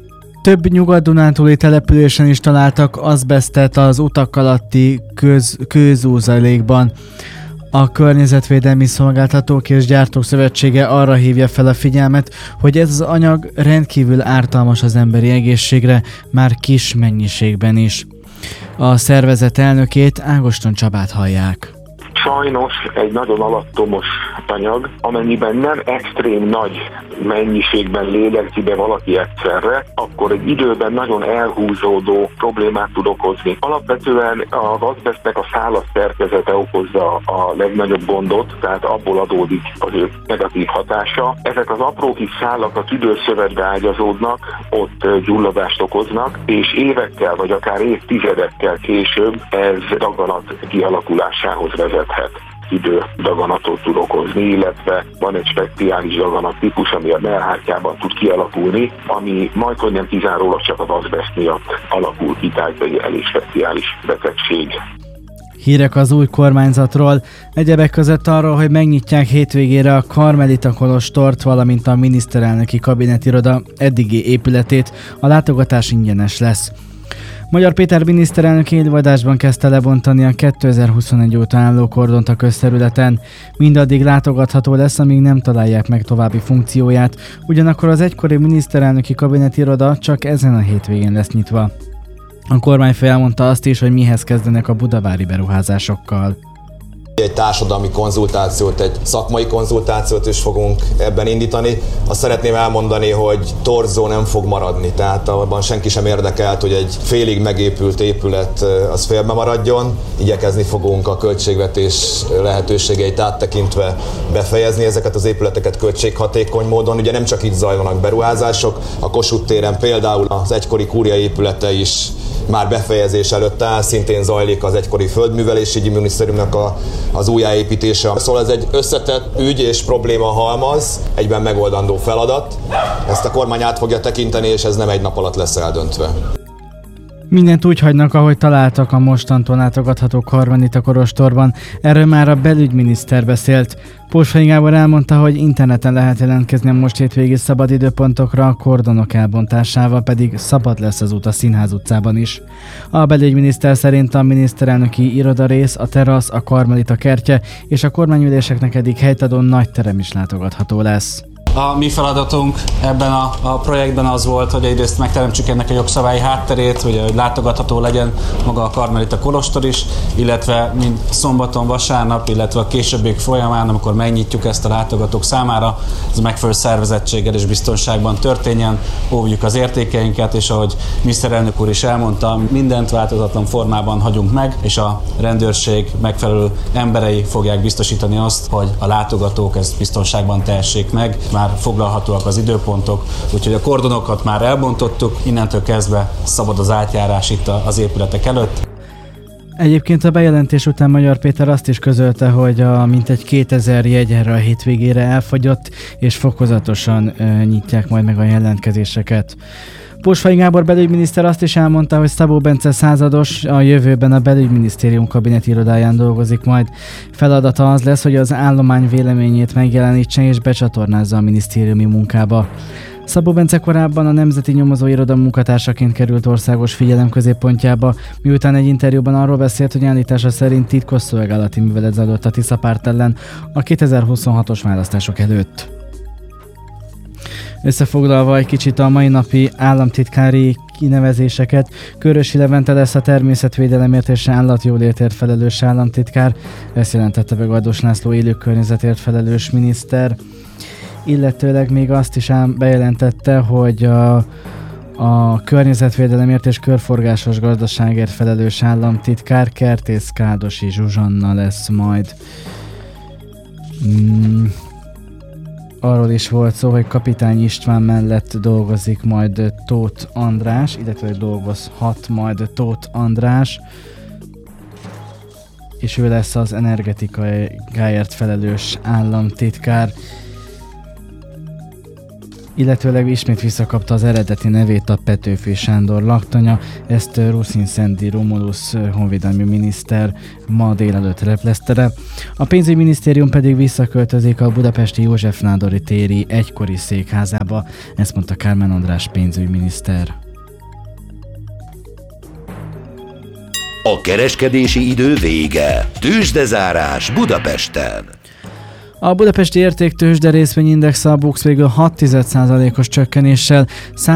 Speaker 10: Több nyugat-dunántúli településen is találtak azbesztet az utak alatti köz, közúzalékban. A Környezetvédelmi Szolgáltatók és Gyártók Szövetsége arra hívja fel a figyelmet, hogy ez az anyag rendkívül ártalmas az emberi egészségre, már kis mennyiségben is. A szervezet elnökét, Ágoston Csabát hallják.
Speaker 12: Sajnos egy nagyon alattomos anyag, amennyiben nem extrém nagy mennyiségben lélegzi be valaki egyszerre, akkor egy időben nagyon elhúzódó problémát tud okozni. Alapvetően az azbesztnek a szálas szerkezete okozza a legnagyobb gondot, tehát abból adódik az ő negatív hatása. Ezek az apró kis szálak a tüdőszövetbe ágyazódnak, ott gyulladást okoznak, és évekkel vagy akár évtizedekkel később ez daganat kialakulásához vezethet. Idődaganatot tud okozni, illetve van egy speciális daganat típus, ami a mellhártyában tud kialakulni, ami majdhogy nem kizárólag csak az azbeszt miatt alakul ki, tehát egy elég speciális betegség.
Speaker 10: Hírek az új kormányzatról, egyebek között arról, hogy megnyitják hétvégére a Karmelita kolostort, valamint a miniszterelnöki kabinetiroda eddigi épületét, a látogatás ingyenes lesz. Magyar Péter miniszterelnök élőadásban kezdte lebontani a kétezer-huszonegy óta álló kordont a közterületen. Mindaddig látogatható lesz, amíg nem találják meg további funkcióját, ugyanakkor az egykori miniszterelnöki kabinetiroda csak ezen a hétvégén lesz nyitva. A kormányfő elmondta azt is, hogy mihez kezdenek a budavári beruházásokkal.
Speaker 13: Egy társadalmi konzultációt, egy szakmai konzultációt is fogunk ebben indítani. Azt szeretném elmondani, hogy torzó nem fog maradni, tehát abban senki sem érdekelt, hogy egy félig megépült épület az félbe maradjon. Igyekezni fogunk a költségvetés lehetőségeit áttekintve befejezni ezeket az épületeket költséghatékony módon. Ugye nem csak itt zajlanak beruházások, a Kossuth téren például az egykori kúria épülete is már befejezés előtt áll, szintén zajlik az egykori földművelési minisztériumnak a, az újjáépítése. Szóval ez egy összetett ügy és probléma halmaz, egyben megoldandó feladat. Ezt a kormány át fogja tekinteni, és ez nem egy nap alatt lesz eldöntve.
Speaker 10: Mindent úgy hagynak, ahogy találtak a mostantól látogatható Karmelita kolostorban. Erről már a belügyminiszter beszélt. Pósfai Gábor elmondta, hogy interneten lehet jelentkezni a most hétvégi szabadidőpontokra, a kordonok elbontásával pedig szabad lesz az út a Színház utcában is. A belügyminiszter szerint a miniszterelnöki irodarész, a terasz, a Karmelita kertje és a kormányüléseknek eddig helyt adó nagy terem is látogatható lesz.
Speaker 14: A mi feladatunk ebben a, a projektben az volt, hogy egyrészt megteremtsük ennek a jogszabályi hátterét, ugye, hogy látogatható legyen maga a Karmelita kolostor is, illetve mind szombaton, vasárnap, illetve a későbbiek folyamán, amikor megnyitjuk ezt a látogatók számára, ez megfelelő szervezettséggel és biztonságban történjen, óvjuk az értékeinket, és ahogy miniszterelnök úr is elmondta, mindent változatlan formában hagyunk meg, és a rendőrség megfelelő emberei fogják biztosítani azt, hogy a látogatók ezt biztonságban tehessék meg. Már foglalhatóak az időpontok, úgyhogy a kordonokat már elbontottuk, innentől kezdve szabad az átjárás itt az épületek előtt.
Speaker 10: Egyébként a bejelentés után Magyar Péter azt is közölte, hogy a mintegy kétezer jegy erre a hétvégére elfogyott, és fokozatosan e, nyitják majd meg a jelentkezéseket. Pósfai Gábor belügyminiszter azt is elmondta, hogy Szabó Bence százados a jövőben a belügyminisztérium kabinetirodáján dolgozik majd. Feladata az lesz, hogy az állomány véleményét megjelenítse és becsatornázza a minisztériumi munkába. Szabó Bence korábban a Nemzeti Nyomozó Iroda munkatársaként került országos figyelem középpontjába, miután egy interjúban arról beszélt, hogy állítása szerint titkos szolgálati művelet zajlott a Tisza párt ellen a kétezer-huszonhatos választások előtt. Összefoglalva egy kicsit a mai napi államtitkári kinevezéseket, Körösi Levente lesz a természetvédelemért és állatjólétért felelős államtitkár, ezt jelentette be Gardos László élőkörnyezetért felelős miniszter, illetőleg még azt is ám bejelentette, hogy a, a környezetvédelemért és körforgásos gazdaságért felelős államtitkár Kertész Kádosi Zsuzsanna lesz majd. Mm. Arról is volt szó, hogy Kapitány István mellett dolgozik majd Tóth András, illetve dolgozhat majd Tóth András, és ő lesz az energetikáért felelős államtitkár. Illetőleg ismét visszakapta az eredeti nevét a Petőfi Sándor laktanya, ezt Ruszin Szendi Romulus honvédelmi miniszter ma délelőtt replezte. A pénzügyminisztérium pedig visszaköltözik a budapesti József Nádori téri egykori székházába, ezt mondta Kármán András pénzügyminiszter.
Speaker 4: A kereskedési idő vége. Tőzsdezárás Budapesten.
Speaker 10: A budapesti értéktőzsde részvényindex a BUX végül hat egész egy százalékos csökkenéssel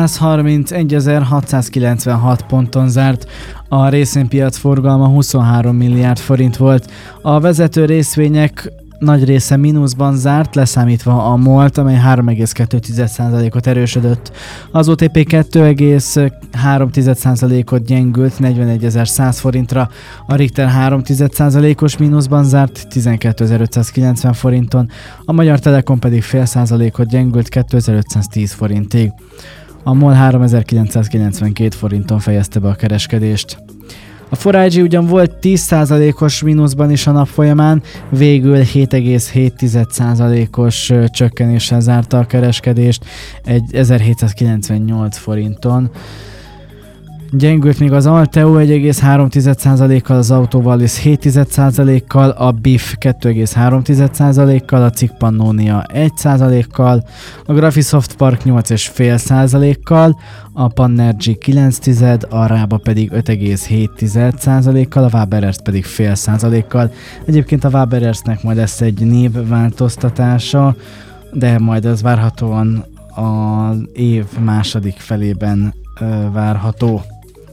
Speaker 10: százharmincegy.hatszázkilencvenhat ponton zárt. A részvénypiac forgalma huszonhárom milliárd forint volt. A vezető részvények nagy része mínuszban zárt, leszámítva a MOL-t, amely három egész kettő százalékot erősödött. Az o té pé kettő egész három százalékot gyengült negyvenegyezer-száz forintra, a Richter három százalékos mínuszban zárt tizenkétezer-ötszázkilencven forinton, a Magyar Telekom pedig fél százalékot gyengült kétezer-ötszáztíz forintig. A MOL háromezer-kilencszázkilencvenkét forinton fejezte be a kereskedést. A four i gé ugyan volt tíz százalékos mínuszban is a nap folyamán, végül hét egész hét százalékos csökkenéssel zárta a kereskedést egy ezerhétszázkilencvennyolc forinton. Gyengült még az Alteo egy egész három százalékkal, az Autovalis hét százalékkal, a bé i ef kettő egész három százalékkal, a Cikk Pannonia egy százalékkal, a Graphisoft Park nyolc egész öt százalékkal, a Pannergy kilenc, a Rába pedig öt egész hét százalékkal, a Waberers pedig fél százalékkal. Egyébként a Waberersnek majd lesz egy névváltoztatása, de majd ez várhatóan az év második felében ö, várható.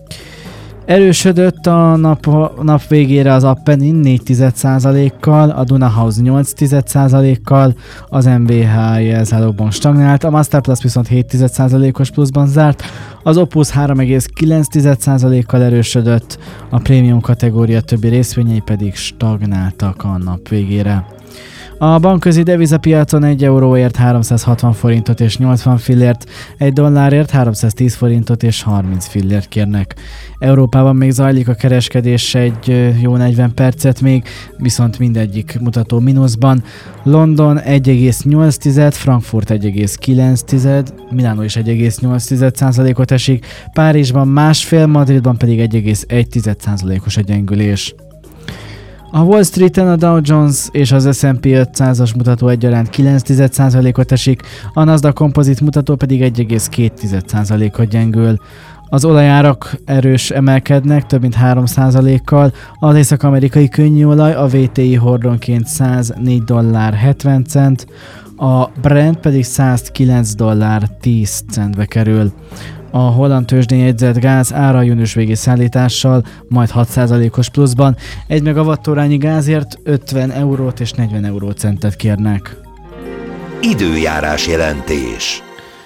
Speaker 10: Erősödött a nap, nap végére az Appenin négy százalékkal, a Dunahouse nyolc százalékkal, az em bé há jelzálogban stagnált, a Masterplus viszont hét százalékos pluszban zárt, az Opus három egész kilenc százalékkal erősödött, a prémium kategória többi részvényei pedig stagnáltak a nap végére. A bankközi devizapiacon egy euróért háromszázhatvan forintot és nyolcvan fillért, egy dollárért háromszáztíz forintot és harminc fillért kérnek. Európában még zajlik a kereskedés egy jó negyven percet még, viszont mindegyik mutató mínuszban. London egy egész nyolc, Frankfurt egy egész kilenc, Milánó is egy egész nyolc százalékot esik, Párizsban másfél, Madridban pedig egy egész egy százalékos a gyengülés. A Wall Streeten a Dow Jones és az es and pé ötszázas mutató egyaránt kilenc százalékot esik, a Nasdaq Composite mutató pedig egy egész két százalékot gyengül. Az olajárak erős emelkednek, több mint három százalékkal, az észak-amerikai könnyűolaj a vé té i hordonként száznégy dollár hetven cent, a Brent pedig százkilenc dollár tíz centbe kerül. A holland tőzsdén jegyzett gáz ára június végi szállítással majd hat százalékos pluszban, egy megawattórányi gázért ötven eurót és negyven eurócentet kérnek.
Speaker 4: Időjárás jelentés.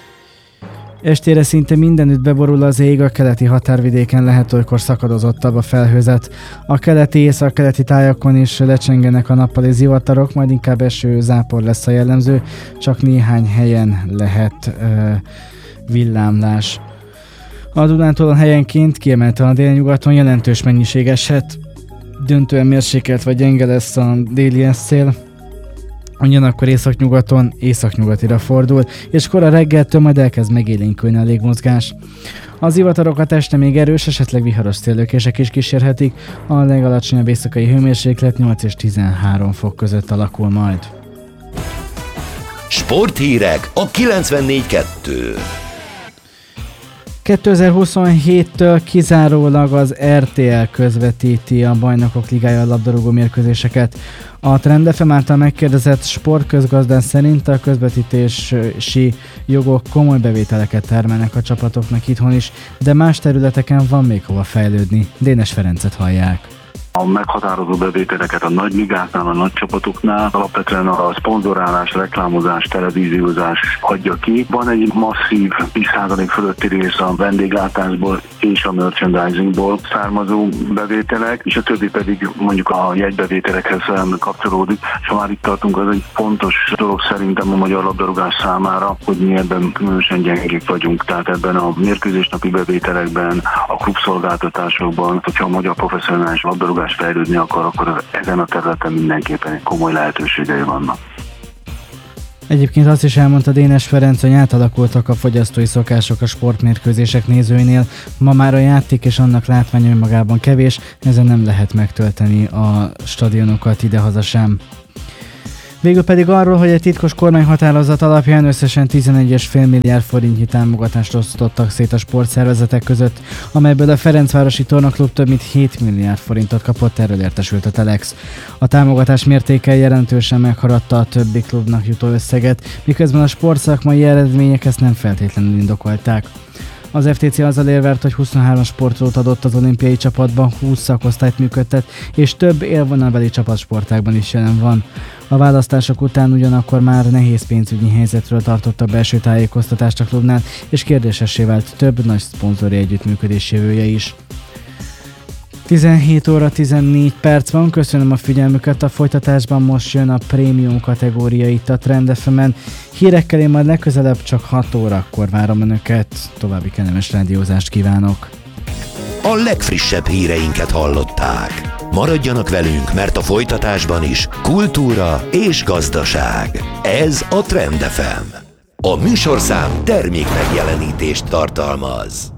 Speaker 10: Estére szinte mindenütt beborul az ég, a keleti határvidéken lehet olykor szakadozottabb a felhőzet. A keleti észak-keleti tájakon is lecsengenek a nappali zivatarok, majd inkább eső, zápor lesz a jellemző, csak néhány helyen lehet ö, villámlás. A Dunántúlon helyenként kiemelten a délnyugaton jelentős mennyiség eshet, döntően mérsékelt vagy gyenge lesz a déli szél, ugyanakkor északnyugaton északnyugatira fordul, és kora reggeltől majd elkezd megélénkülni a légmozgás. Az zivatarokat este még erős, esetleg viharos széllökések is kísérhetik, a legalacsonyabb éjszakai hőmérséklet nyolc és tizenhárom fok között alakul majd.
Speaker 4: Sporthírek a kilencvennégy kettő.
Speaker 10: kétezer-huszonhéttől kizárólag az er té el közvetíti a Bajnokok Ligája labdarúgó mérkőzéseket. A Trend ef em által megkérdezett sportközgazdász szerint a közvetítési jogok komoly bevételeket termelnek a csapatoknak itthon is, de más területeken van még hova fejlődni. Dénes Ferencet hallják.
Speaker 15: A meghatározó bevételeket a nagy ligáknál, a nagy csapatoknál alapvetően a szponzorálás, reklámozás, televíziózás adja ki. Van egy masszív tíz százalék fölötti rész a vendéglátásból és a merchandisingból származó bevételek, és a többi pedig mondjuk a jegybevételekhez kapcsolódik. És ha már itt tartunk, az egy fontos dolog szerintem a magyar labdarúgás számára, hogy mi ebben különösen gyengék vagyunk. Tehát ebben a mérkőzésnapi bevételekben, a klubszolgáltatásokban, hogyha a magyar professzionális labdarúgás fejlődni akar, akkor ezen a területen mindenképpen komoly lehetőségei vannak.
Speaker 10: Egyébként azt is elmondta Dénes Ferenc, hogy átalakultak a fogyasztói szokások a sportmérkőzések nézőinél. Ma már a játék és annak látványa önmagában kevés, ezen nem lehet megtölteni a stadionokat idehaza sem. Végül pedig arról, hogy egy titkos kormányhatározat alapján összesen tizenegy egész öt milliárd forintnyi támogatást osztottak szét a sportszervezetek között, amelyből a Ferencvárosi Tornaklub több mint hét milliárd forintot kapott, erről értesült a Telex. A támogatás mértéke jelentősen meghaladta a többi klubnak jutó összeget, miközben a sportszakmai eredmények ezt nem feltétlenül indokolták. Az ef té cé azzal érvelt, hogy huszonhárom sportolót adott az olimpiai csapatban, húsz szakosztályt működtet, és több élvonalbeli csapatsportákban is jelen van. A választások után ugyanakkor már nehéz pénzügyi helyzetről tartottak belső tájékoztatást a klubnál, és kérdésessé vált több nagy szponzori együttműködés jövője is. tizenhét óra tizennégy perc van, köszönöm a figyelmüket, a folytatásban most jön a prémium kategória itt a Trend ef emen. Hírekkel én majd legközelebb csak hat órakor várom önöket, további kellemes rádiózást kívánok.
Speaker 4: A legfrissebb híreinket hallották. Maradjanak velünk, mert a folytatásban is kultúra és gazdaság. Ez a Trend ef em. A műsorszám termék megjelenítést tartalmaz.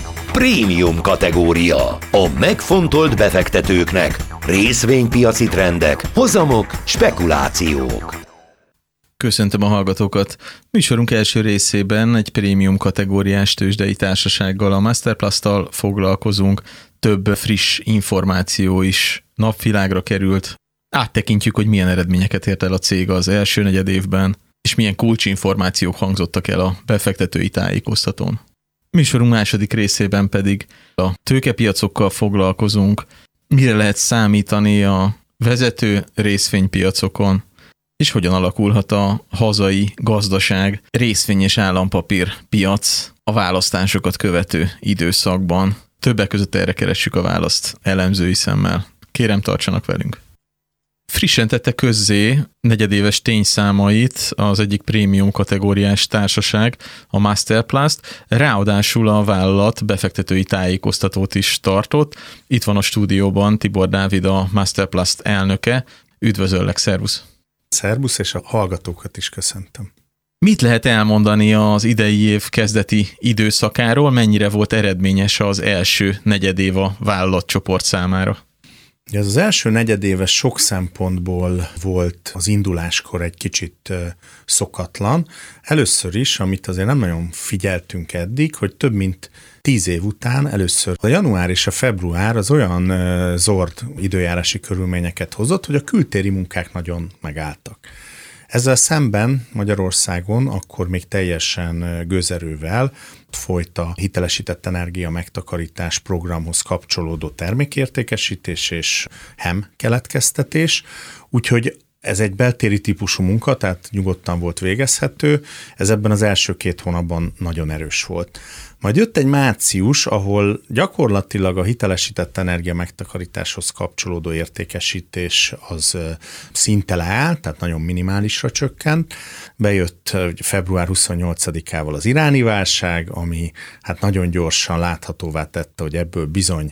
Speaker 4: Prémium kategória. A megfontolt befektetőknek. Részvénypiaci trendek, hozamok, spekulációk.
Speaker 16: Köszöntöm a hallgatókat! Műsorunk első részében egy prémium kategóriás tőzsdei társasággal, a Masterplast-tal foglalkozunk. Több friss információ is napvilágra került. Áttekintjük, hogy milyen eredményeket ért el a cég az első negyedévben, és milyen kulcsinformációk hangzottak el a befektetői tájékoztatón. Műsorunk második részében pedig a tőkepiacokkal foglalkozunk, mire lehet számítani a vezető részvénypiacokon, és hogyan alakulhat a hazai gazdaság, részvény- és állampapír piac a választásokat követő időszakban. Többek között erre keressük a választ elemzői szemmel. Kérem, tartsanak velünk! Frissen tette közzé negyedéves tényszámait az egyik prémium kategóriás társaság, a Masterplast, ráadásul a vállalat befektetői tájékoztatót is tartott. Itt van a stúdióban Tibor Dávid, a Masterplast elnöke. Üdvözöllek, szervusz!
Speaker 2: Szervusz, és a hallgatókat is köszöntöm.
Speaker 16: Mit lehet elmondani az idei év kezdeti időszakáról, mennyire volt eredményes az első negyedév a vállalatcsoport számára?
Speaker 2: Ez az első negyedéves sok szempontból volt az induláskor egy kicsit szokatlan. Először is, amit azért nem nagyon figyeltünk eddig, hogy több mint tíz év után először a január és a február az olyan zord időjárási körülményeket hozott, hogy a kültéri munkák nagyon megálltak. Ezzel szemben Magyarországon akkor még teljesen gőzerővel folyt a hitelesített energia megtakarítás programhoz kapcsolódó termékértékesítés és hem keletkeztetés, úgyhogy ez egy beltéri típusú munka, tehát nyugodtan volt végezhető, ez ebben az első két hónapban nagyon erős volt. Majd jött egy március, ahol gyakorlatilag a hitelesített energia megtakarításhoz kapcsolódó értékesítés az szinte leállt, tehát nagyon minimálisra csökkent. Bejött február huszonnyolcadikával az iráni válság, ami hát nagyon gyorsan láthatóvá tette, hogy ebből bizony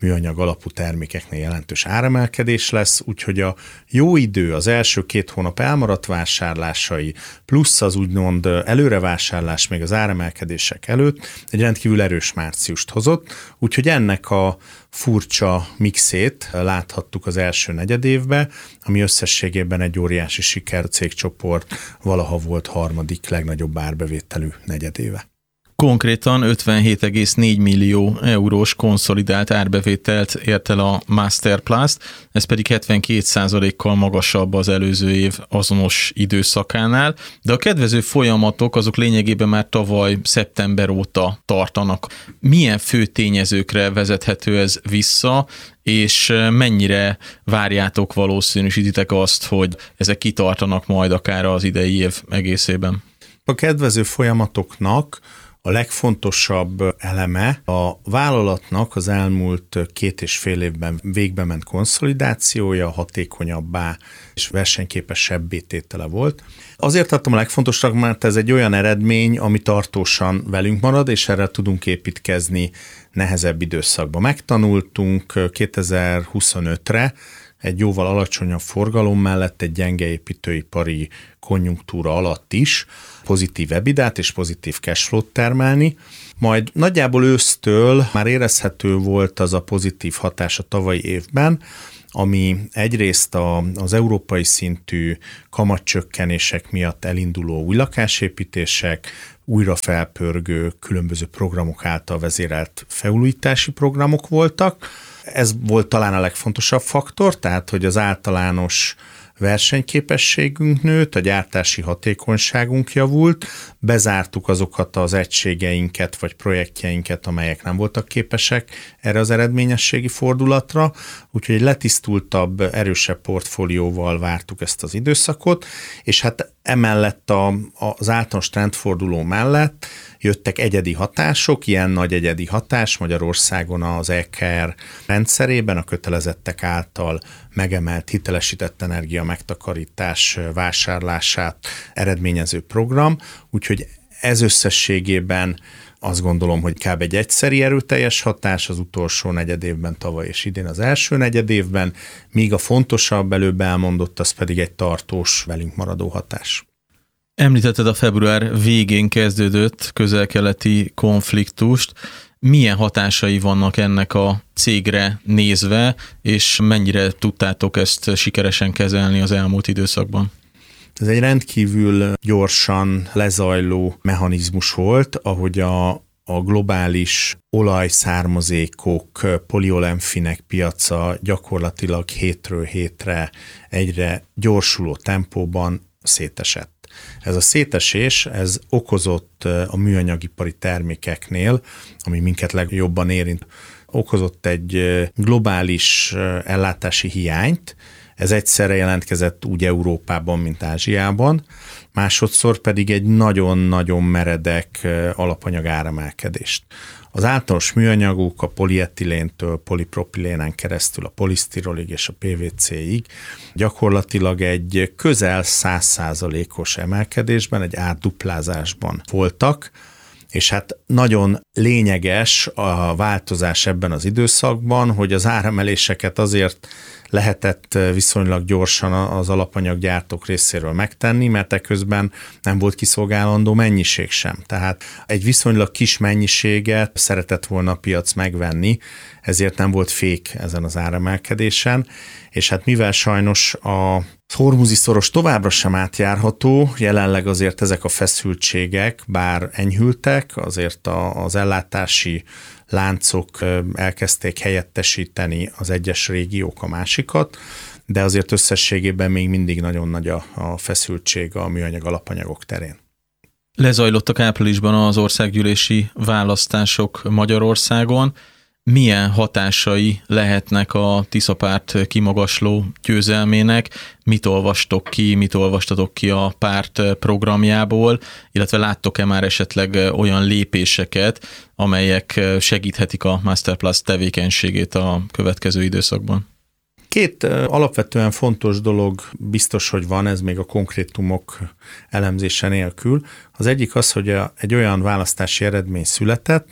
Speaker 2: műanyag alapú termékeknél jelentős áremelkedés lesz, úgyhogy a jó idő, az első két hónap elmaradt vásárlásai, plusz az úgymond előrevásárlás még az áremelkedések előtt egy rendkívül erős márciust hozott, úgyhogy ennek a furcsa mixét láthattuk az első negyedévben, ami összességében egy óriási siker, cégcsoport valaha volt harmadik legnagyobb árbevételű negyedéve.
Speaker 16: Konkrétan ötvenhét egész négy millió eurós konszolidált árbevételt ért el a Masterplast, ez pedig hetvenkét százalékkal magasabb az előző év azonos időszakánál, de a kedvező folyamatok azok lényegében már tavaly szeptember óta tartanak. Milyen fő tényezőkre vezethető ez vissza, és mennyire várjátok, valószínűsítitek azt, hogy ezek kitartanak majd akár az idei év egészében?
Speaker 2: A kedvező folyamatoknak a legfontosabb eleme a vállalatnak az elmúlt két és fél évben végbe ment konszolidációja, hatékonyabbá és versenyképesebbé tétele volt. Azért adtam a legfontosabb, mert ez egy olyan eredmény, ami tartósan velünk marad, és erre tudunk építkezni nehezebb időszakban. Megtanultunk kétezer-huszonötre egy jóval alacsonyabb forgalom mellett egy gyenge építőipari konjunktúra alatt is pozitív ebidát és pozitív cashflow-t termelni, majd nagyjából ősztől már érezhető volt az a pozitív hatás a tavalyi évben, ami egyrészt a, az európai szintű kamatcsökkenések miatt elinduló új lakásépítések, újra felpörgő különböző programok által vezérelt felújítási programok voltak. Ez volt talán a legfontosabb faktor, tehát hogy az általános versenyképességünk nőtt, a gyártási hatékonyságunk javult, bezártuk azokat az egységeinket vagy projektjeinket, amelyek nem voltak képesek erre az eredményességi fordulatra, úgyhogy egy letisztultabb, erősebb portfólióval vártuk ezt az időszakot, és hát emellett a, az általános trendforduló mellett jöttek egyedi hatások, ilyen nagy egyedi hatás Magyarországon az é ká er rendszerében a kötelezettek által megemelt hitelesített energia megtakarítás vásárlását eredményező program, úgyhogy ez összességében azt gondolom, hogy kb. Egy egyszeri erőteljes hatás az utolsó negyedévben, tavaly és idén az első negyedévben, míg a fontosabb előbb elmondott, az pedig egy tartós velünk maradó hatás.
Speaker 16: Említetted a február végén kezdődött közel-keleti konfliktust. Milyen hatásai vannak ennek a cégre nézve, és mennyire tudtátok ezt sikeresen kezelni az elmúlt időszakban?
Speaker 2: Ez egy rendkívül gyorsan lezajló mechanizmus volt, ahogy a, a globális olajszármazékok, poliolemfinek piaca gyakorlatilag hétről hétre egyre gyorsuló tempóban szétesett. Ez a szétesés, ez okozott a műanyagipari termékeknél, ami minket legjobban érint, okozott egy globális ellátási hiányt. Ez egyszerre jelentkezett úgy Európában, mint Ázsiában, másodszor pedig egy nagyon-nagyon meredek alapanyag áremelkedést. Az általános műanyagok a polietiléntől polipropilénen keresztül a polisztirolig és a pé vé céig gyakorlatilag egy közel száz százalékos emelkedésben, egy árduplázásban voltak, és hát nagyon lényeges a változás ebben az időszakban, hogy az áremeléseket azért lehetett viszonylag gyorsan az alapanyaggyártók részéről megtenni, mert eközben nem volt kiszolgálandó mennyiség sem. Tehát egy viszonylag kis mennyiséget szeretett volna a piac megvenni, ezért nem volt fék ezen az áremelkedésen, és hát mivel sajnos a hormuzi szoros továbbra sem átjárható, jelenleg azért ezek a feszültségek, bár enyhültek, azért a, az ellátási láncok elkezdték helyettesíteni az egyes régiók a másikat, de azért összességében még mindig nagyon nagy a, a feszültség a műanyag alapanyagok terén.
Speaker 16: Lezajlottak áprilisban az országgyűlési választások Magyarországon. Milyen hatásai lehetnek a Tiszapárt kimagasló győzelmének? Mit olvastok ki, mit olvastatok ki a párt programjából, illetve láttok-e már esetleg olyan lépéseket, amelyek segíthetik a Masterplast tevékenységét a következő időszakban?
Speaker 2: Két alapvetően fontos dolog biztos, hogy van, ez még a konkrétumok elemzése nélkül. Az egyik az, hogy egy olyan választási eredmény született,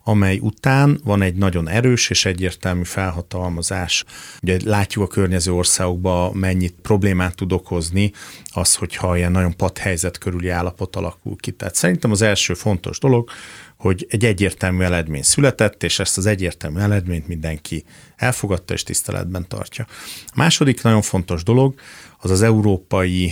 Speaker 2: amely után van egy nagyon erős és egyértelmű felhatalmazás. Ugye látjuk a környező országokban, mennyit problémát tud okozni az, hogyha ilyen nagyon patthelyzet körüli állapot alakul ki. Tehát szerintem az első fontos dolog, hogy egy egyértelmű eredmény született, és ezt az egyértelmű eredményt mindenki elfogadta és tiszteletben tartja. A második nagyon fontos dolog az az európai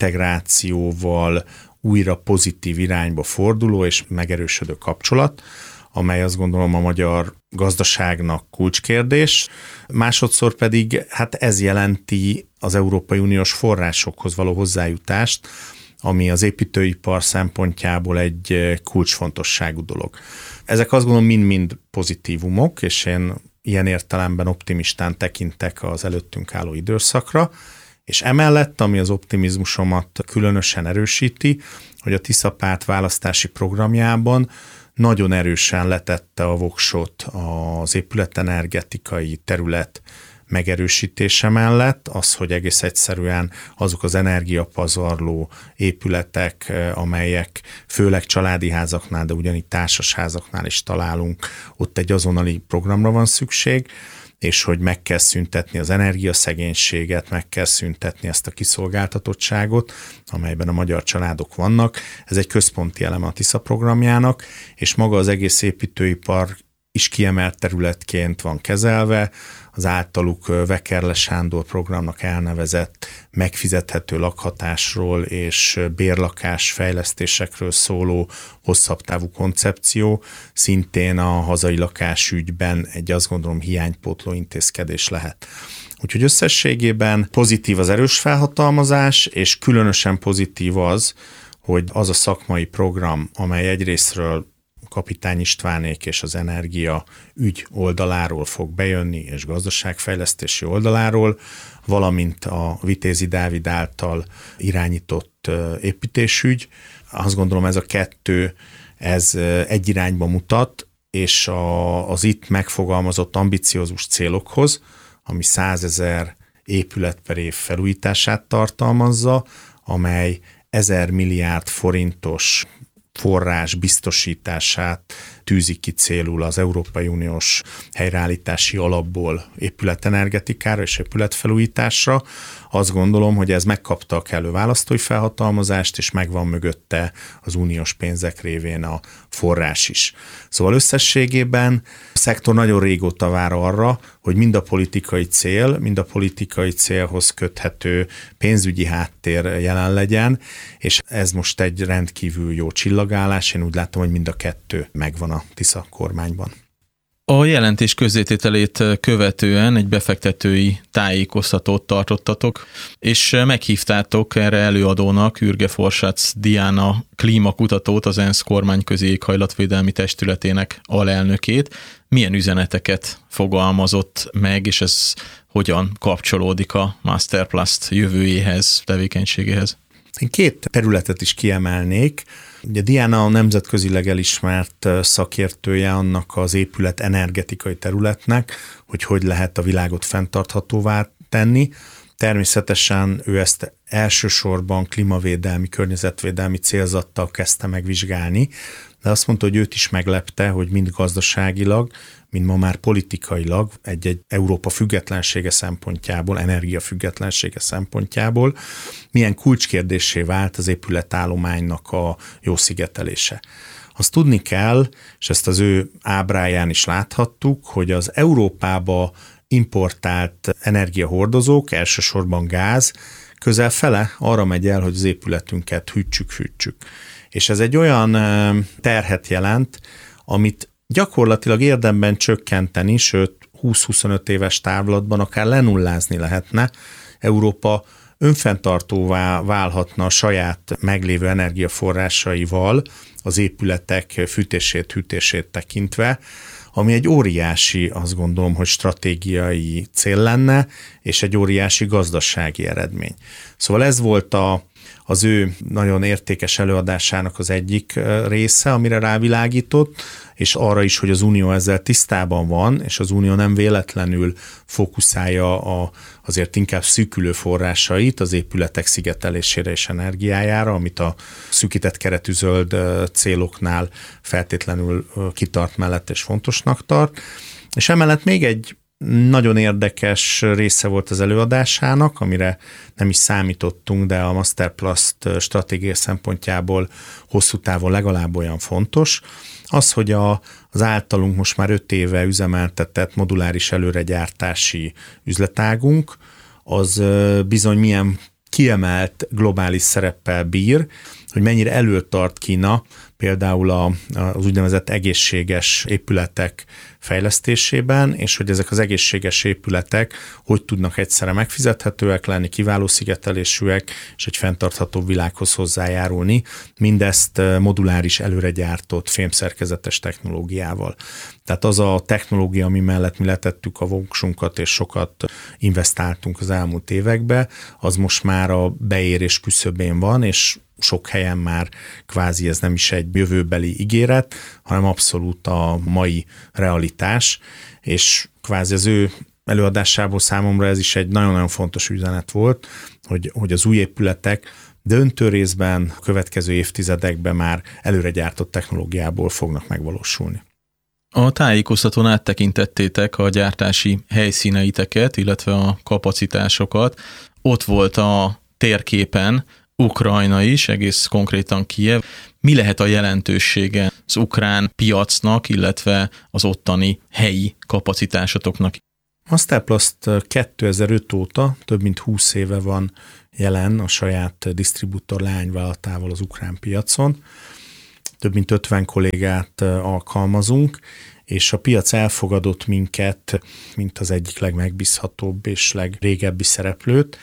Speaker 2: integrációval újra pozitív irányba forduló és megerősödő kapcsolat, amely azt gondolom a magyar gazdaságnak kulcskérdés. Másodszor pedig hát ez jelenti az Európai Uniós forrásokhoz való hozzájutást, ami az építőipar szempontjából egy kulcsfontosságú dolog. Ezek azt gondolom mind-mind pozitívumok, és én ilyen értelemben optimistán tekintek az előttünk álló időszakra, és emellett, ami az optimizmusomat különösen erősíti, hogy a Tisza párt választási programjában nagyon erősen letette a voksot az épületenergetikai terület megerősítése mellett, az, hogy egész egyszerűen azok az energiapazarló épületek, amelyek főleg családi házaknál, de ugyanígy társasházaknál is találunk, ott egy azonnali programra van szükség, és hogy meg kell szüntetni az energiaszegénységet, meg kell szüntetni ezt a kiszolgáltatottságot, amelyben a magyar családok vannak. Ez egy központi eleme a Tisza programjának, és maga az egész építőipar is kiemelt területként van kezelve, az általuk Vekerle Sándor programnak elnevezett megfizethető lakhatásról és bérlakás fejlesztésekről szóló hosszabb távú koncepció szintén a hazai lakásügyben egy azt gondolom hiánypótló intézkedés lehet. Úgyhogy összességében pozitív az erős felhatalmazás, és különösen pozitív az, hogy az a szakmai program, amely egyrésztről Kapitány Istvánék és az energia ügy oldaláról fog bejönni, és gazdaságfejlesztési oldaláról, valamint a Vitézi Dávid által irányított építésügy. Azt gondolom ez a kettő, ez egy irányba mutat, és a, az itt megfogalmazott ambiciózus célokhoz, ami százezer épület per év felújítását tartalmazza, amely ezer milliárd forintos forrás biztosítását tűzik ki célul az Európai Uniós helyreállítási alapból épületenergetikára és épületfelújításra. Azt gondolom, hogy ez megkapta a kellő választói felhatalmazást, és megvan mögötte az uniós pénzek révén a forrás is. Szóval összességében a szektor nagyon régóta vár arra, hogy mind a politikai cél, mind a politikai célhoz köthető pénzügyi háttér jelen legyen, és ez most egy rendkívül jó csillagálás. Én úgy látom, hogy mind a kettő megvan a Tisza kormányban.
Speaker 16: A jelentés közzétételét követően egy befektetői tájékoztatót tartottatok, és meghívtátok erre előadónak Ürge Forsac Diana klímakutatót, az ENSZ kormányközi éghajlatvédelmi testületének alelnökét. Milyen üzeneteket fogalmazott meg, és ez hogyan kapcsolódik a Masterplast jövőjéhez, tevékenységéhez?
Speaker 2: Én két területet is kiemelnék. Ugye Diana a nemzetközileg elismert szakértője annak az épület energetikai területnek, hogy hogy lehet a világot fenntarthatóvá tenni. Természetesen ő ezt elsősorban klímavédelmi, környezetvédelmi célzattal kezdte megvizsgálni, de azt mondta, hogy őt is meglepte, hogy mind gazdaságilag, mind ma már politikailag, egy-egy Európa függetlensége szempontjából, energia függetlensége szempontjából milyen kulcskérdéssé vált az épületállománynak a jó szigetelése. Azt tudni kell, és ezt az ő ábráján is láthattuk, hogy az Európába importált energiahordozók, elsősorban gáz, közel fele arra megy el, hogy az épületünket hűtsük, fűtsük. És ez egy olyan terhet jelent, amit gyakorlatilag érdemben csökkenteni, sőt húsz-huszonöt éves távlatban akár lenullázni lehetne. Európa önfenntartóvá válhatna a saját meglévő energiaforrásaival az épületek fűtését, hűtését tekintve, ami egy óriási, azt gondolom, hogy stratégiai cél lenne, és egy óriási gazdasági eredmény. Szóval ez volt a az ő nagyon értékes előadásának az egyik része, amire rávilágított, és arra is, hogy az Unió ezzel tisztában van, és az Unió nem véletlenül fókuszálja a, azért inkább szűkülő forrásait az épületek szigetelésére és energiájára, amit a szűkített keretű zöld céloknál feltétlenül kitart mellett és fontosnak tart. És emellett még egy nagyon érdekes része volt az előadásának, amire nem is számítottunk, de a Masterplast stratégia szempontjából hosszú távon legalább olyan fontos, az, hogy a, az általunk most már öt éve üzemeltetett moduláris előregyártási üzletágunk, az bizony milyen kiemelt globális szereppel bír, hogy mennyire előtart Kína például a, az úgynevezett egészséges épületek fejlesztésében, és hogy ezek az egészséges épületek hogy tudnak egyszerre megfizethetőek lenni, kiváló szigetelésűek, és egy fenntartható világhoz hozzájárulni, mindezt moduláris előre gyártott fémszerkezetes technológiával. Tehát az a technológia, ami mellett mi letettük a voksunkat, és sokat investáltunk az elmúlt évekbe, az most már a beérés küszöbén van, és sok helyen már kvázi ez nem is egy jövőbeli ígéret, hanem abszolút a mai realitás, és kvázi az ő előadásából számomra ez is egy nagyon-nagyon fontos üzenet volt, hogy, hogy az új épületek döntő részben a következő évtizedekben már előre gyártott technológiából fognak megvalósulni.
Speaker 16: A tájékoztatón áttekintettétek a gyártási helyszíneiteket, illetve a kapacitásokat. Ott volt a térképen Ukrajna is, egész konkrétan Kijev. Mi lehet a jelentősége az ukrán piacnak, illetve az ottani helyi kapacitásotoknak?
Speaker 2: Masterplast kétezer-öt óta több mint húsz éve van jelen a saját disztribútor leányvállalatával az ukrán piacon. Több mint ötven kollégát alkalmazunk, és a piac elfogadott minket, mint az egyik legmegbízhatóbb és legrégebbi szereplőt,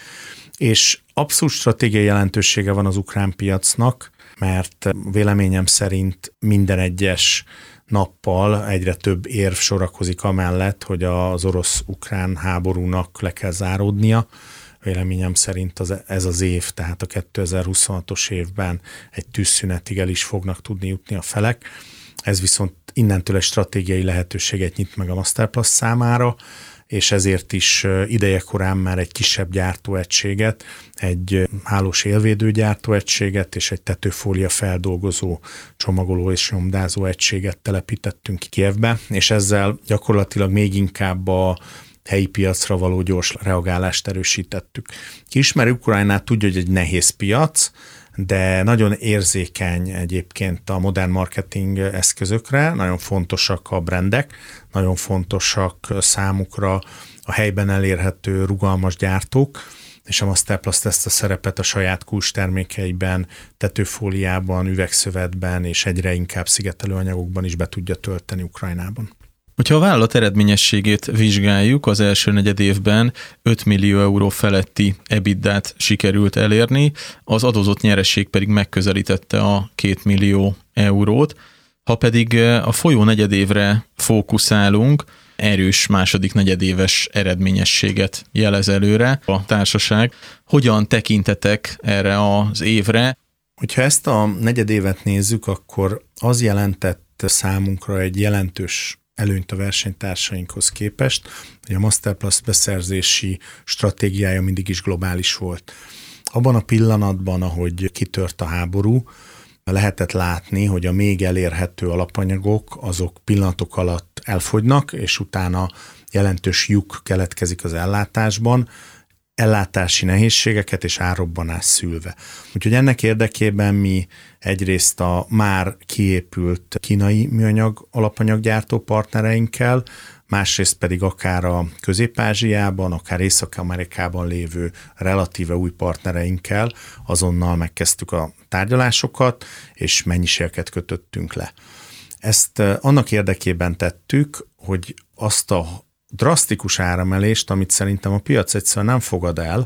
Speaker 2: és abszolút stratégiai jelentősége van az ukrán piacnak, mert véleményem szerint minden egyes nappal egyre több érv sorakozik amellett, hogy az orosz-ukrán háborúnak le kell záródnia. Véleményem szerint az, ez az év, tehát a kétezer-huszonhatos évben egy tűzszünetig el is fognak tudni jutni a felek. Ez viszont innentől egy stratégiai lehetőséget nyit meg a Masterplast számára, és ezért is idejekorán már egy kisebb gyártóegységet, egy hálós élvédő gyártóegységet és egy tetőfólia feldolgozó, csomagoló és nyomdázó egységet telepítettünk ki Kijevbe, és ezzel gyakorlatilag még inkább a helyi piacra való gyors reagálást erősítettük. Ki ismeri Ukrajnát, tudja, hogy egy nehéz piac, de nagyon érzékeny egyébként a modern marketing eszközökre, nagyon fontosak a brandek, nagyon fontosak számukra a helyben elérhető rugalmas gyártók, és a Masterplast ezt a szerepet a saját kulcstermékeiben, tetőfóliában, üvegszövetben és egyre inkább szigetelőanyagokban is be tudja tölteni Ukrajnában.
Speaker 16: Hogyha a vállalat eredményességét vizsgáljuk, az első negyed évben öt millió euró feletti ebitdát sikerült elérni, az adózott nyereség pedig megközelítette a két millió eurót. Ha pedig a folyó negyedévre fókuszálunk, erős második negyedéves eredményességet jelez előre a társaság. Hogyan tekintetek erre az évre?
Speaker 2: Hogyha ezt a negyedévet nézzük, akkor az jelentett számunkra egy jelentős előnyt a versenytársainkhoz képest, hogy a Masterplast beszerzési stratégiája mindig is globális volt. Abban a pillanatban, ahogy kitört a háború, lehetett látni, hogy a még elérhető alapanyagok azok pillanatok alatt elfogynak, és utána jelentős lyuk keletkezik az ellátásban, ellátási nehézségeket és árrobbanás szülve. Úgyhogy ennek érdekében mi egyrészt a már kiépült kínai műanyag alapanyaggyártó partnereinkkel, másrészt pedig akár a Közép-Ázsiában, akár Észak-Amerikában lévő relatíve új partnereinkkel azonnal megkezdtük a tárgyalásokat, és mennyiségeket kötöttünk le. Ezt annak érdekében tettük, hogy azt a drasztikus áremelést, amit szerintem a piac egyszerűen nem fogad el,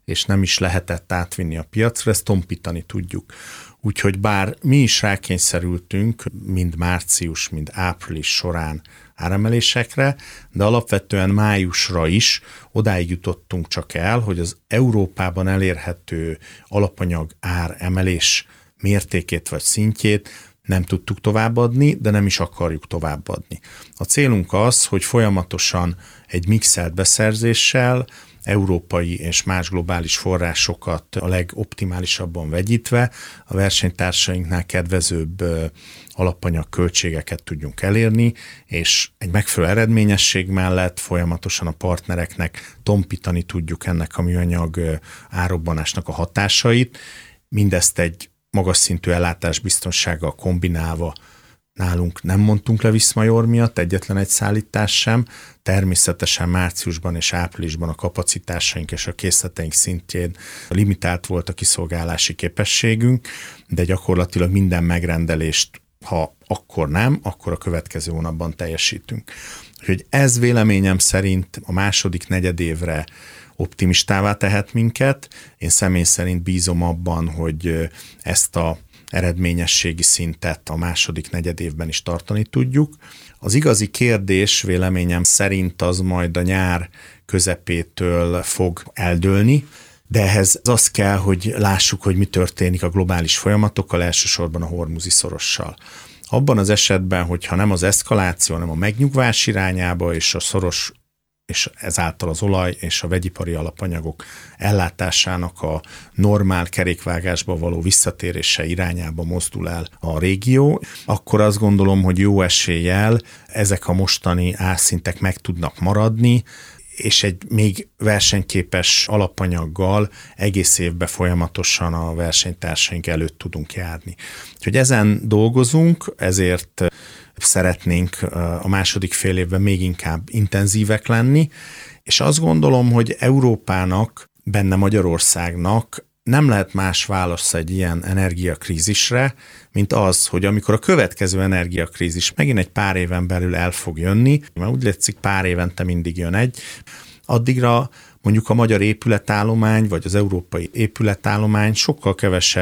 Speaker 2: és nem is lehetett átvinni a piacra, ezt tompítani tudjuk. Úgyhogy bár mi is rákényszerültünk, mind március, mind április során áremelésekre, de alapvetően májusra is odáig jutottunk csak el, hogy az Európában elérhető alapanyag ár emelés mértékét vagy szintjét nem tudtuk továbbadni, de nem is akarjuk továbbadni. A célunk az, hogy folyamatosan egy mixelt beszerzéssel, európai és más globális forrásokat a legoptimálisabban vegyítve a versenytársainknál kedvezőbb alapanyag költségeket tudjunk elérni, és egy megfelelő eredményesség mellett folyamatosan a partnereknek tompítani tudjuk ennek a műanyag árobbanásnak a hatásait. Mindezt egy magas szintű ellátásbiztonsággal kombinálva. Nálunk nem mondtunk le Viszmajor miatt, egyetlen egy szállítás sem. Természetesen márciusban és áprilisban a kapacitásaink és a készleteink szintjén limitált volt a kiszolgálási képességünk, de gyakorlatilag minden megrendelést, ha akkor nem, akkor a következő hónapban teljesítünk. Úgyhogy ez véleményem szerint a második negyedévre optimistává tehet minket. Én személy szerint bízom abban, hogy ezt a eredményességi szintet a második negyedévben is tartani tudjuk. Az igazi kérdés véleményem szerint az majd a nyár közepétől fog eldőlni, de ehhez az kell, hogy lássuk, hogy mi történik a globális folyamatokkal, elsősorban a hormuzi szorossal. Abban az esetben, hogyha nem az eszkaláció, hanem a megnyugvás irányába és a szoros és ezáltal az olaj és a vegyipari alapanyagok ellátásának a normál kerékvágásba való visszatérése irányába mozdul el a régió, akkor azt gondolom, hogy jó eséllyel ezek a mostani árszintek meg tudnak maradni, és egy még versenyképes alapanyaggal egész évben folyamatosan a versenytársaink előtt tudunk járni. Úgyhogy ezen dolgozunk, ezért szeretnénk a második fél évben még inkább intenzívek lenni, és azt gondolom, hogy Európának, benne Magyarországnak nem lehet más válasz egy ilyen energiakrízisre, mint az, hogy amikor a következő energiakrízis megint egy pár éven belül el fog jönni, mert úgy látszik pár évente mindig jön egy, addigra mondjuk a magyar épületállomány, vagy az európai épületállomány sokkal kevesebb